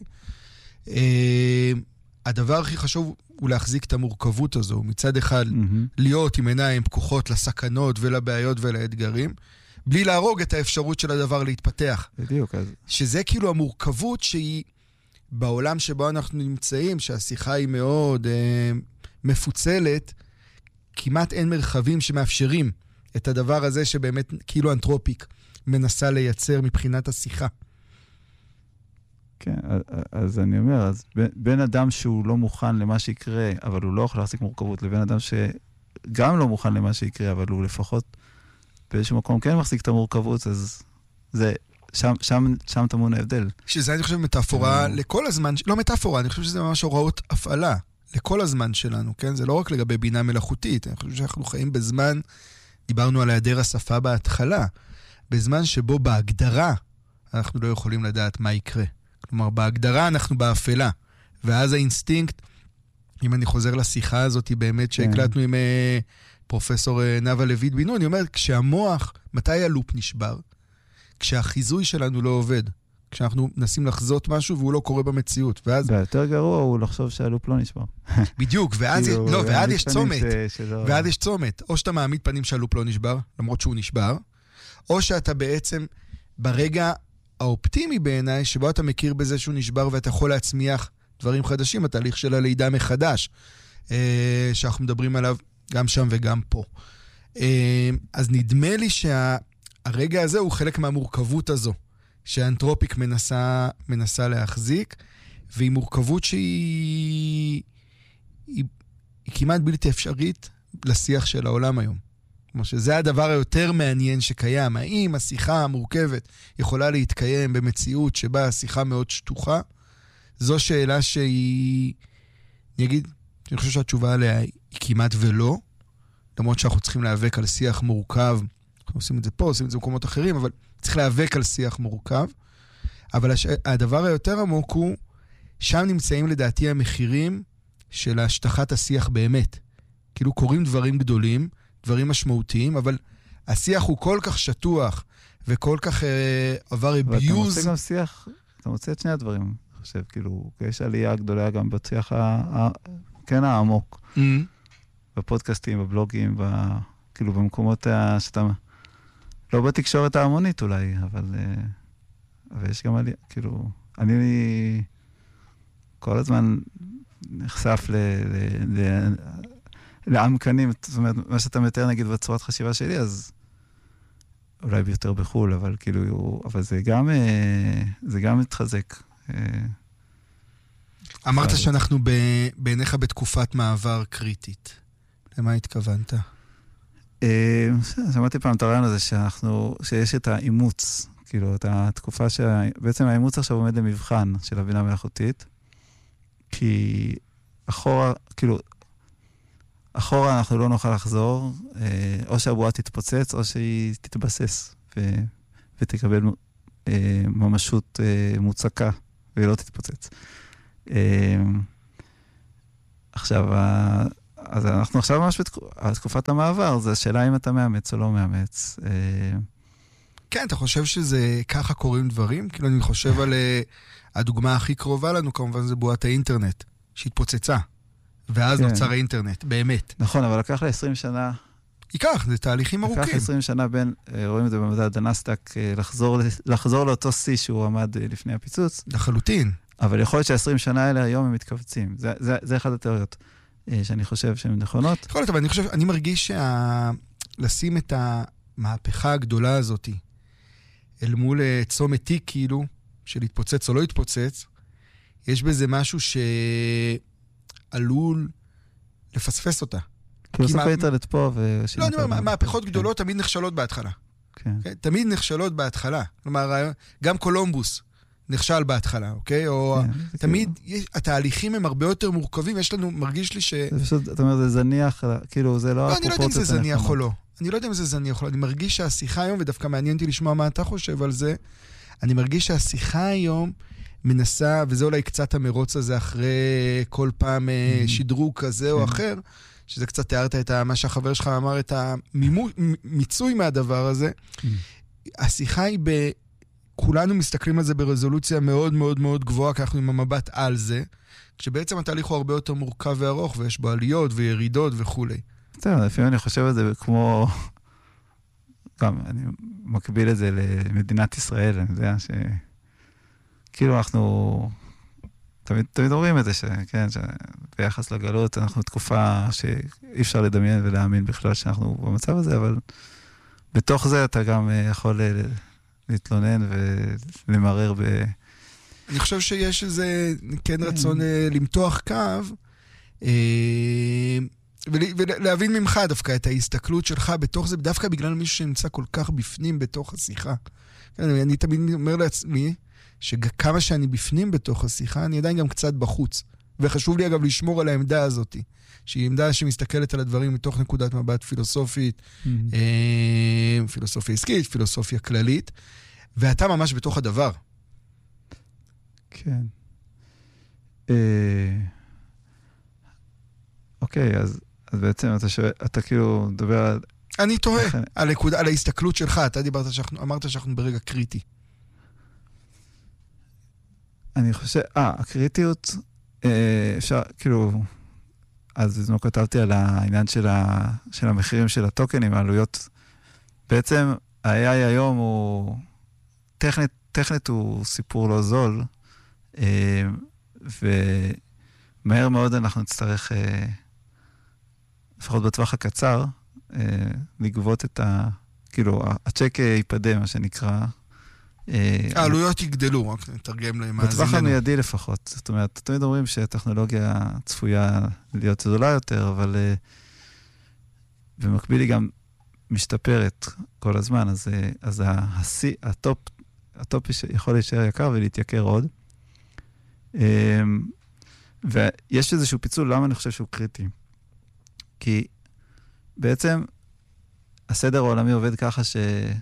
הדבר הכי חשוב הוא להחזיק את המורכבות הזו, מצד אחד להיות עם עיניים פקוחות לסכנות ולבעיות ולאתגרים, בלי להרוג את האפשרות של הדבר להתפתח. בדיוק. שזה כאילו המורכבות שהיא בעולם שבו אנחנו נמצאים, שהשיחה היא מאוד אה, מפוצלת, כמעט אין מרחבים שמאפשרים את הדבר הזה שבאמת כאילו אנתרופיק מנסה לייצר מבחינת השיחה. כן, אז אני אומר, אז בין אדם שהוא לא מוכן למה שיקרה, אבל הוא לא יכול להחזיק מורכבות, לבין אדם שגם לא מוכן למה שיקרה, אבל הוא לפחות באיזשהו מקום כן מחזיק את המורכבות, אז זה, שם, שם, שם תמון ההבדל. שזה אני חושב מטאפורה לכל הזמן, לא מטאפורה, אני חושב שזה ממש הוראות הפעלה, לכל הזמן שלנו, כן? זה לא רק לגבי בינה מלאכותית, אני חושב שאנחנו חיים בזמן, דיברנו על היעדר השפה בהתחלה, בזמן שבו בהגדרה אנחנו לא יכולים לדעת מה יקרה. כלומר, בהגדרה אנחנו באפלה, ואז האינסטינקט, אם אני חוזר לשיחה הזאת, היא באמת שהקלטנו עם פרופסור נאוה לויט בן נון, אני אומר, כשהמוח, מתי הלופ נשבר? כשהחיזוי שלנו לא עובד, כשאנחנו מנסים לחזות משהו והוא לא קורה במציאות, ואז... ביותר גרוע הוא לחשוב שהלופ לא נשבר. בדיוק, ואז לא, ואז יש צומת, ואז יש צומת, או שאתה מעמיד פנים שהלופ לא נשבר, למרות שהוא נשבר, או שאתה בעצם ברגע האופטימי בעיניי, שבו אתה מכיר בזה שהוא נשבר ואתה יכול להצמיח דברים חדשים, התהליך של הלידה מחדש, שאנחנו מדברים עליו גם שם וגם פה. אז נדמה לי שהרגע הזה הוא חלק מהמורכבות הזו, שאנתרופיק מנסה, מנסה להחזיק, והיא מורכבות שהיא היא, היא כמעט בלתי אפשרית לשיח של העולם היום. כמו שזה הדבר היותר מעניין שקיים. האם השיחה המורכבת יכולה להתקיים במציאות שבה השיחה מאוד שטוחה? זו שאלה שהיא, אני אגיד, אני חושב שהתשובה עליה היא כמעט ולא, למרות שאנחנו צריכים להיאבק על שיח מורכב, אנחנו עושים את זה פה, עושים את זה במקומות אחרים, אבל צריך להיאבק על שיח מורכב. אבל הש... הדבר היותר עמוק הוא, שם נמצאים לדעתי המחירים של השטחת השיח באמת. כאילו קוראים דברים גדולים, דברים משמעותיים, אבל השיח הוא כל כך שטוח, וכל כך אה, עבר אביוז. ואתה מוצא גם שיח, אתה מוצא את שני הדברים, אני חושב, כאילו, יש עלייה גדולה גם בשיח ה... ה... כן העמוק. Mm-hmm. בפודקאסטים, בבלוגים, ב... כאילו במקומות ה... שאתה... לא בתקשורת ההמונית אולי, אבל... אבל יש גם עלייה, כאילו... אני כל הזמן נחשף ל... ל... ל... לעמקנים, זאת אומרת, מה שאתה מתאר נגיד בצורת חשיבה שלי, אז אולי ביותר בחול, אבל כאילו, אבל זה גם, זה גם מתחזק. אמרת שאנחנו בעיניך בתקופת מעבר קריטית. למה התכוונת? שמעתי פעם את הרעיון הזה שאנחנו, שיש את האימוץ, כאילו, את התקופה שבעצם האימוץ עכשיו עומד למבחן של הבינה מלאכותית, כי אחורה, כאילו, אחורה אנחנו לא נוכל לחזור, או שהבועה תתפוצץ, או שהיא תתבסס, ו... ותקבל ממשות מוצקה, והיא לא תתפוצץ. עכשיו, אז אנחנו עכשיו ממש בתקופת המעבר, זה השאלה אם אתה מאמץ או לא מאמץ. כן, אתה חושב שזה ככה קוראים דברים? כאילו אני חושב על הדוגמה הכי קרובה לנו, כמובן זה בועת האינטרנט, שהתפוצצה. ואז נוצר האינטרנט, באמת. נכון, אבל לקח לה עשרים שנה. ייקח, זה תהליכים ארוכים. לקח עשרים שנה בין, רואים את זה במדד הנסדק, לחזור, לחזור לאותו שיא שהוא עמד לפני הפיצוץ. לחלוטין. אבל יכול להיות ש-עשרים שנה האלה היום הם מתכווצים. זה, זה, זה אחד התיאוריות שאני חושב שהן נכונות. יכול להיות, אבל אני חושב, אני מרגיש שה... לשים את המהפכה הגדולה הזאת אל מול צומת תיק, כאילו, של התפוצץ או לא התפוצץ, יש בזה משהו ש... עלול לפספס אותה. כאילו סוף האינטרנט פה ו... לא, אני אומר, מהפכות גדולות תמיד נכשלות בהתחלה. תמיד נכשלות בהתחלה. כלומר, גם קולומבוס נכשל בהתחלה, אוקיי? או תמיד, התהליכים הם הרבה יותר מורכבים, יש לנו, מרגיש לי ש... זה פשוט, אתה אומר, זה זניח, כאילו זה לא... לא, אני לא יודע אם זה זניח או לא. אני לא יודע אם זה זניח או לא. אני מרגיש שהשיחה היום, ודווקא מעניין אותי לשמוע מה אתה חושב על זה, אני מרגיש שהשיחה היום מנסה, וזה אולי קצת המרוץ הזה אחרי כל פעם שדרוג כזה או אחר, שזה קצת תיארת את מה שהחבר שלך אמר, את המיצוי מהדבר הזה. השיחה היא ב... כולנו מסתכלים על זה ברזולוציה מאוד מאוד מאוד גבוהה, כי אנחנו עם המבט על זה, כשבעצם התהליך הוא הרבה יותר מורכב וארוך, ויש בו עליות וירידות וכו'. טוב, לפעמים אני חושב על זה כמו... גם, אני מקביל את זה למדינת ישראל, אני יודע ש... כאילו אנחנו תמיד, תמיד אומרים את זה, שכן, שביחס לגלות אנחנו תקופה שאי אפשר לדמיין ולהאמין בכלל שאנחנו במצב הזה, אבל בתוך זה אתה גם יכול להתלונן ולמרר ב... אני חושב שיש איזה כן רצון למתוח קו, ולהבין ממך דווקא את ההסתכלות שלך בתוך זה, דווקא בגלל מישהו שנמצא כל כך בפנים בתוך השיחה. אני תמיד אומר לעצמי, שכמה שאני בפנים בתוך השיחה, אני עדיין גם קצת בחוץ. וחשוב לי אגב לשמור על העמדה הזאת, שהיא עמדה שמסתכלת על הדברים מתוך נקודת מבט פילוסופית, mm-hmm. אה, פילוסופיה עסקית, פילוסופיה כללית, ואתה ממש בתוך הדבר. כן. אה... אוקיי, אז, אז בעצם אתה, שואל, אתה כאילו מדבר על... אני תוהה, על, על ההסתכלות שלך, אתה דיברת שאנחנו, אמרת שאנחנו ברגע קריטי. אני חושב, אה, הקריטיות, אה, אפשר, כאילו, אז בזמן כתבתי על העניין של, ה, של המחירים של הטוקנים, העלויות. בעצם, ה-איי איי היום הוא, טכנית, טכנית הוא סיפור לא זול, אה, ומהר מאוד אנחנו נצטרך, אה, לפחות בטווח הקצר, אה, לגבות את ה, כאילו, הצ'ק ייפדה, מה שנקרא, העלויות יגדלו, רק נתרגם להם מאזיננו. בטווח המיידי לפחות. זאת אומרת, תמיד אומרים שהטכנולוגיה צפויה להיות זולה יותר, אבל במקביל היא גם משתפרת כל הזמן, אז, אז השיא, הטופ, הטופ יכול להישאר יקר ולהתייקר עוד. ויש איזשהו פיצול, למה אני חושב שהוא קריטי? כי בעצם הסדר העולמי עובד ככה ש...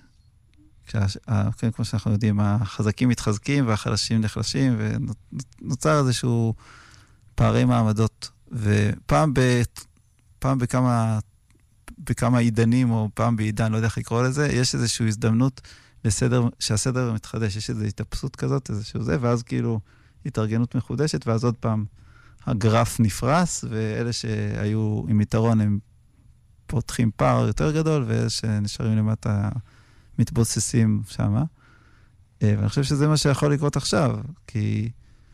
כן, כמו שאנחנו יודעים, החזקים מתחזקים והחלשים נחלשים, ונוצר איזשהו פערי מעמדות. ופעם ב... פעם בכמה... בכמה עידנים, או פעם בעידן, לא יודע איך לקרוא לזה, יש איזושהי הזדמנות לסדר, שהסדר מתחדש, יש איזו התאפסות כזאת, איזשהו זה, ואז כאילו התארגנות מחודשת, ואז עוד פעם הגרף נפרס, ואלה שהיו עם יתרון הם פותחים פער יותר גדול, ואלה שנשארים למטה מתבוססים שם. ואני חושב שזה מה שיכול לקרות עכשיו, כי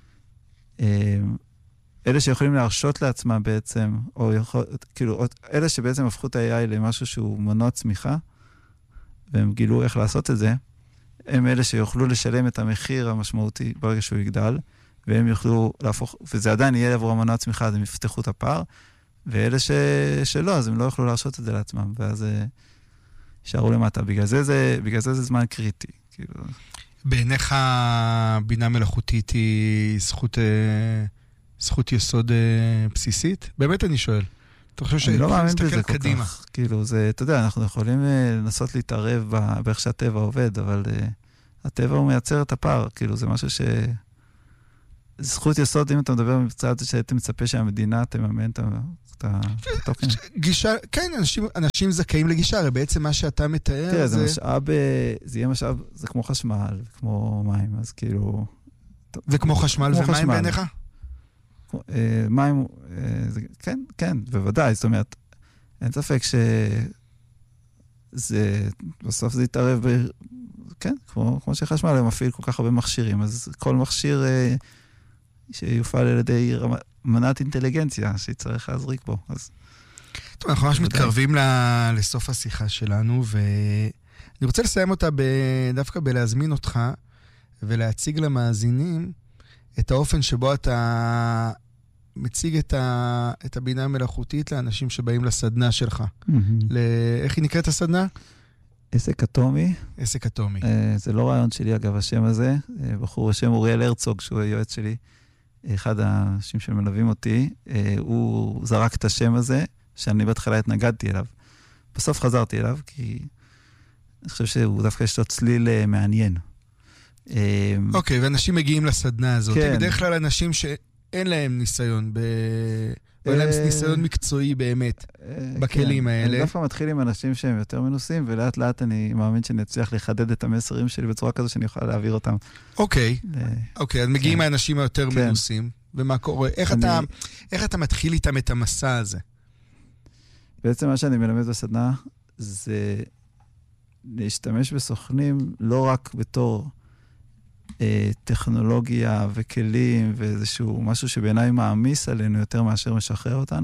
אלה שיכולים להרשות לעצמם בעצם, או יכול, כאילו, אלה שבעצם הפכו את ה-איי איי למשהו שהוא מנוע צמיחה, והם גילו איך לעשות את זה, הם אלה שיוכלו לשלם את המחיר המשמעותי ברגע שהוא יגדל, והם יוכלו להפוך, וזה עדיין יהיה עבור המנוע צמיחה, אז הם יפתחו את הפער, ואלה ש... שלא, אז הם לא יוכלו להרשות את זה לעצמם, ואז יישארו למטה. בגלל זה זה, בגלל זה זה זמן קריטי. כאילו... בעיניך בינה מלאכותית היא זכות... זכות יסוד בסיסית? באמת אני שואל. אתה חושב שאני לא מאמין בזה כל קדימה. כך. כאילו, זה, אתה יודע, אנחנו יכולים לנסות להתערב באיך שהטבע עובד, אבל הטבע הוא מייצר את הפער. כאילו, זה משהו ש... זכות יסוד, אם אתה מדבר בצד שהייתם מצפה שהמדינה תממן את התוקן. גישה, כן, אנשים, אנשים זכאים לגישה, הרי בעצם מה שאתה מתאר תראה, זה משאב, זה יהיה משאב, זה כמו חשמל, כמו מים, אז כאילו... וכמו חשמל ומים בעיניך? מים, כן, כן, בוודאי, זאת אומרת, אין ספק שזה, בסוף זה יתערב, כן, כמו שחשמל, הוא מפעיל כל כך הרבה מכשירים, אז כל מכשיר שיופעל על ידי מנת אינטליגנציה, שיצטרך להזריק בו, אז... טוב, אנחנו ממש מתקרבים לסוף השיחה שלנו, ואני רוצה לסיים אותה דווקא בלהזמין אותך, ולהציג למאזינים, את האופן שבו אתה מציג את, ה... את הבינה המלאכותית לאנשים שבאים לסדנה שלך. Mm-hmm. ל... איך היא נקראת הסדנה? עסק אטומי. עסק אטומי. Uh, זה לא רעיון שלי, אגב, השם הזה. Uh, בחור בשם אוריאל הרצוג, שהוא היועץ שלי, אחד האנשים שמלווים אותי, uh, הוא זרק את השם הזה, שאני בהתחלה התנגדתי אליו. בסוף חזרתי אליו, כי אני חושב שהוא דווקא יש לו צליל מעניין. אוקיי, ואנשים מגיעים לסדנה הזאת. בדרך כלל אנשים שאין להם ניסיון, אין להם ניסיון מקצועי באמת בכלים האלה. אני דווקא מתחיל עם אנשים שהם יותר מנוסים, ולאט לאט אני מאמין שאני אצליח לחדד את המסרים שלי בצורה כזו שאני אוכל להעביר אותם. אוקיי, אוקיי, אז מגיעים האנשים היותר מנוסים, ומה קורה? איך אתה מתחיל איתם את המסע הזה? בעצם מה שאני מלמד בסדנה, זה להשתמש בסוכנים לא רק בתור טכנולוגיה וכלים ואיזשהו משהו שבעיניי מעמיס עלינו יותר מאשר משחרר אותנו,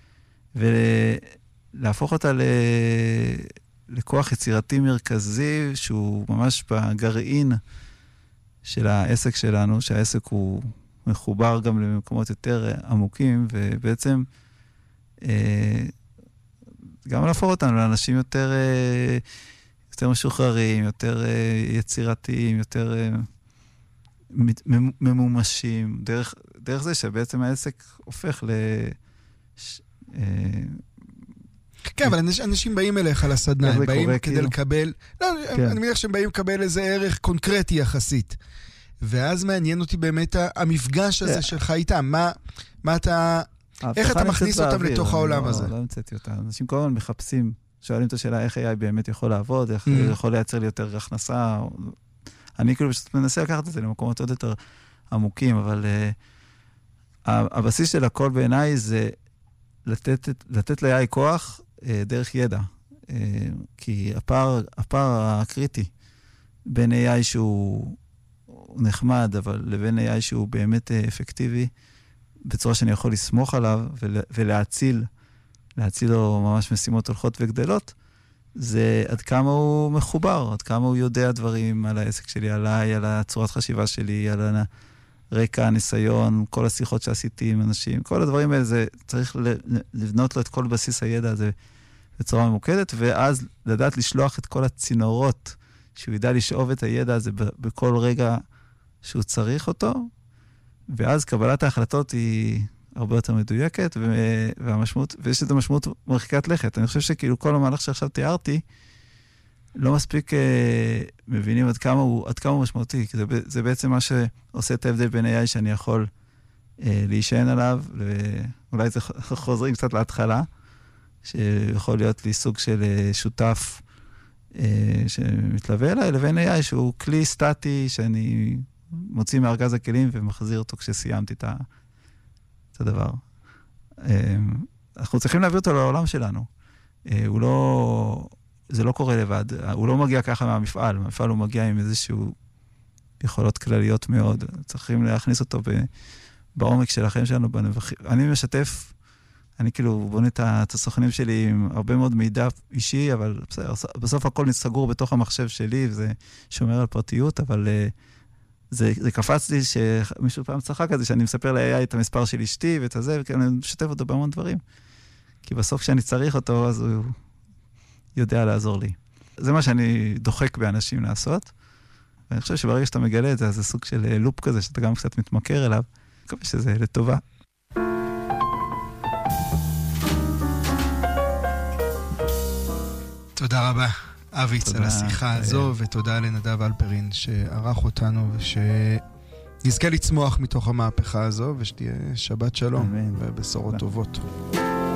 ולהפוך אותה ל... לכוח יצירתי מרכזי שהוא ממש בגרעין של העסק שלנו, שהעסק הוא מחובר גם למקומות יותר עמוקים, ובעצם גם להפוך אותנו לאנשים יותר, יותר משוחררים, יותר יצירתיים, יותר... ממומשים, דרך, דרך זה שבעצם העסק הופך ל... כן, אבל אנשים באים אליך לסדנה, הם באים כדי לקבל... לא, אני מניח שהם באים לקבל איזה ערך קונקרטי יחסית. ואז מעניין אותי באמת המפגש הזה שלך איתם. מה אתה... איך אתה מכניס אותם לתוך העולם הזה? לא המצאתי אותם. אנשים כל הזמן מחפשים, שואלים את השאלה איך איי איי באמת יכול לעבוד, איך יכול לייצר לי יותר הכנסה... אני כאילו פשוט מנסה לקחת את זה למקומות עוד יותר עמוקים, אבל uh, הבסיס של הכל בעיניי זה לתת, לתת ל-איי איי כוח uh, דרך ידע. Uh, כי הפער, הפער הקריטי בין איי איי שהוא נחמד, אבל לבין איי איי שהוא באמת uh, אפקטיבי, בצורה שאני יכול לסמוך עליו ול, ולהציל, להציל לו ממש משימות הולכות וגדלות, זה עד כמה הוא מחובר, עד כמה הוא יודע דברים על העסק שלי, עליי, על הצורת חשיבה שלי, על הרקע, הניסיון, כל השיחות שעשיתי עם אנשים, כל הדברים האלה, זה צריך לבנות לו את כל בסיס הידע הזה בצורה ממוקדת, ואז לדעת לשלוח את כל הצינורות, שהוא ידע לשאוב את הידע הזה בכל רגע שהוא צריך אותו, ואז קבלת ההחלטות היא הרבה יותר מדויקת, והמשמעות, ויש את המשמעות מרחיקת לכת. אני חושב שכאילו כל המהלך שעכשיו תיארתי, לא מספיק אה, מבינים עד כמה הוא, עד כמה הוא משמעותי, כי זה, זה בעצם מה שעושה את ההבדל בין איי איי שאני יכול אה, להישען עליו, ואולי זה חוזרים קצת להתחלה, שיכול להיות לי סוג של אה, שותף אה, שמתלווה אליי, לבין איי איי שהוא כלי סטטי שאני מוציא מארגז הכלים ומחזיר אותו כשסיימתי את, ה, את הדבר. אה, אנחנו צריכים להביא אותו לעולם שלנו. אה, הוא לא... זה לא קורה לבד, הוא לא מגיע ככה מהמפעל, מהמפעל הוא מגיע עם איזשהו יכולות כלליות מאוד, צריכים להכניס אותו בעומק של החיים שלנו, בנבחים. אני משתף, אני כאילו בונה את הסוכנים שלי עם הרבה מאוד מידע אישי, אבל בסוף הכל סגור בתוך המחשב שלי, וזה שומר על פרטיות, אבל זה, זה קפץ לי שמישהו פעם צחק על זה, שאני מספר ל-איי איי את המספר של אשתי ואת הזה, וכאילו אני משתף אותו בהמון דברים. כי בסוף כשאני צריך אותו, אז הוא יודע לעזור לי. זה מה שאני דוחק באנשים לעשות, ואני חושב שברגע שאתה מגלה את זה, אז זה סוג של לופ כזה, שאתה גם קצת מתמכר אליו, אני מקווה שזה לטובה. תודה רבה, אביץ, על השיחה הזו, ותודה לנדב אלפרין שערך אותנו, ושנזכה לצמוח מתוך המהפכה הזו, ושתהיה שבת שלום, ובשורות טובות.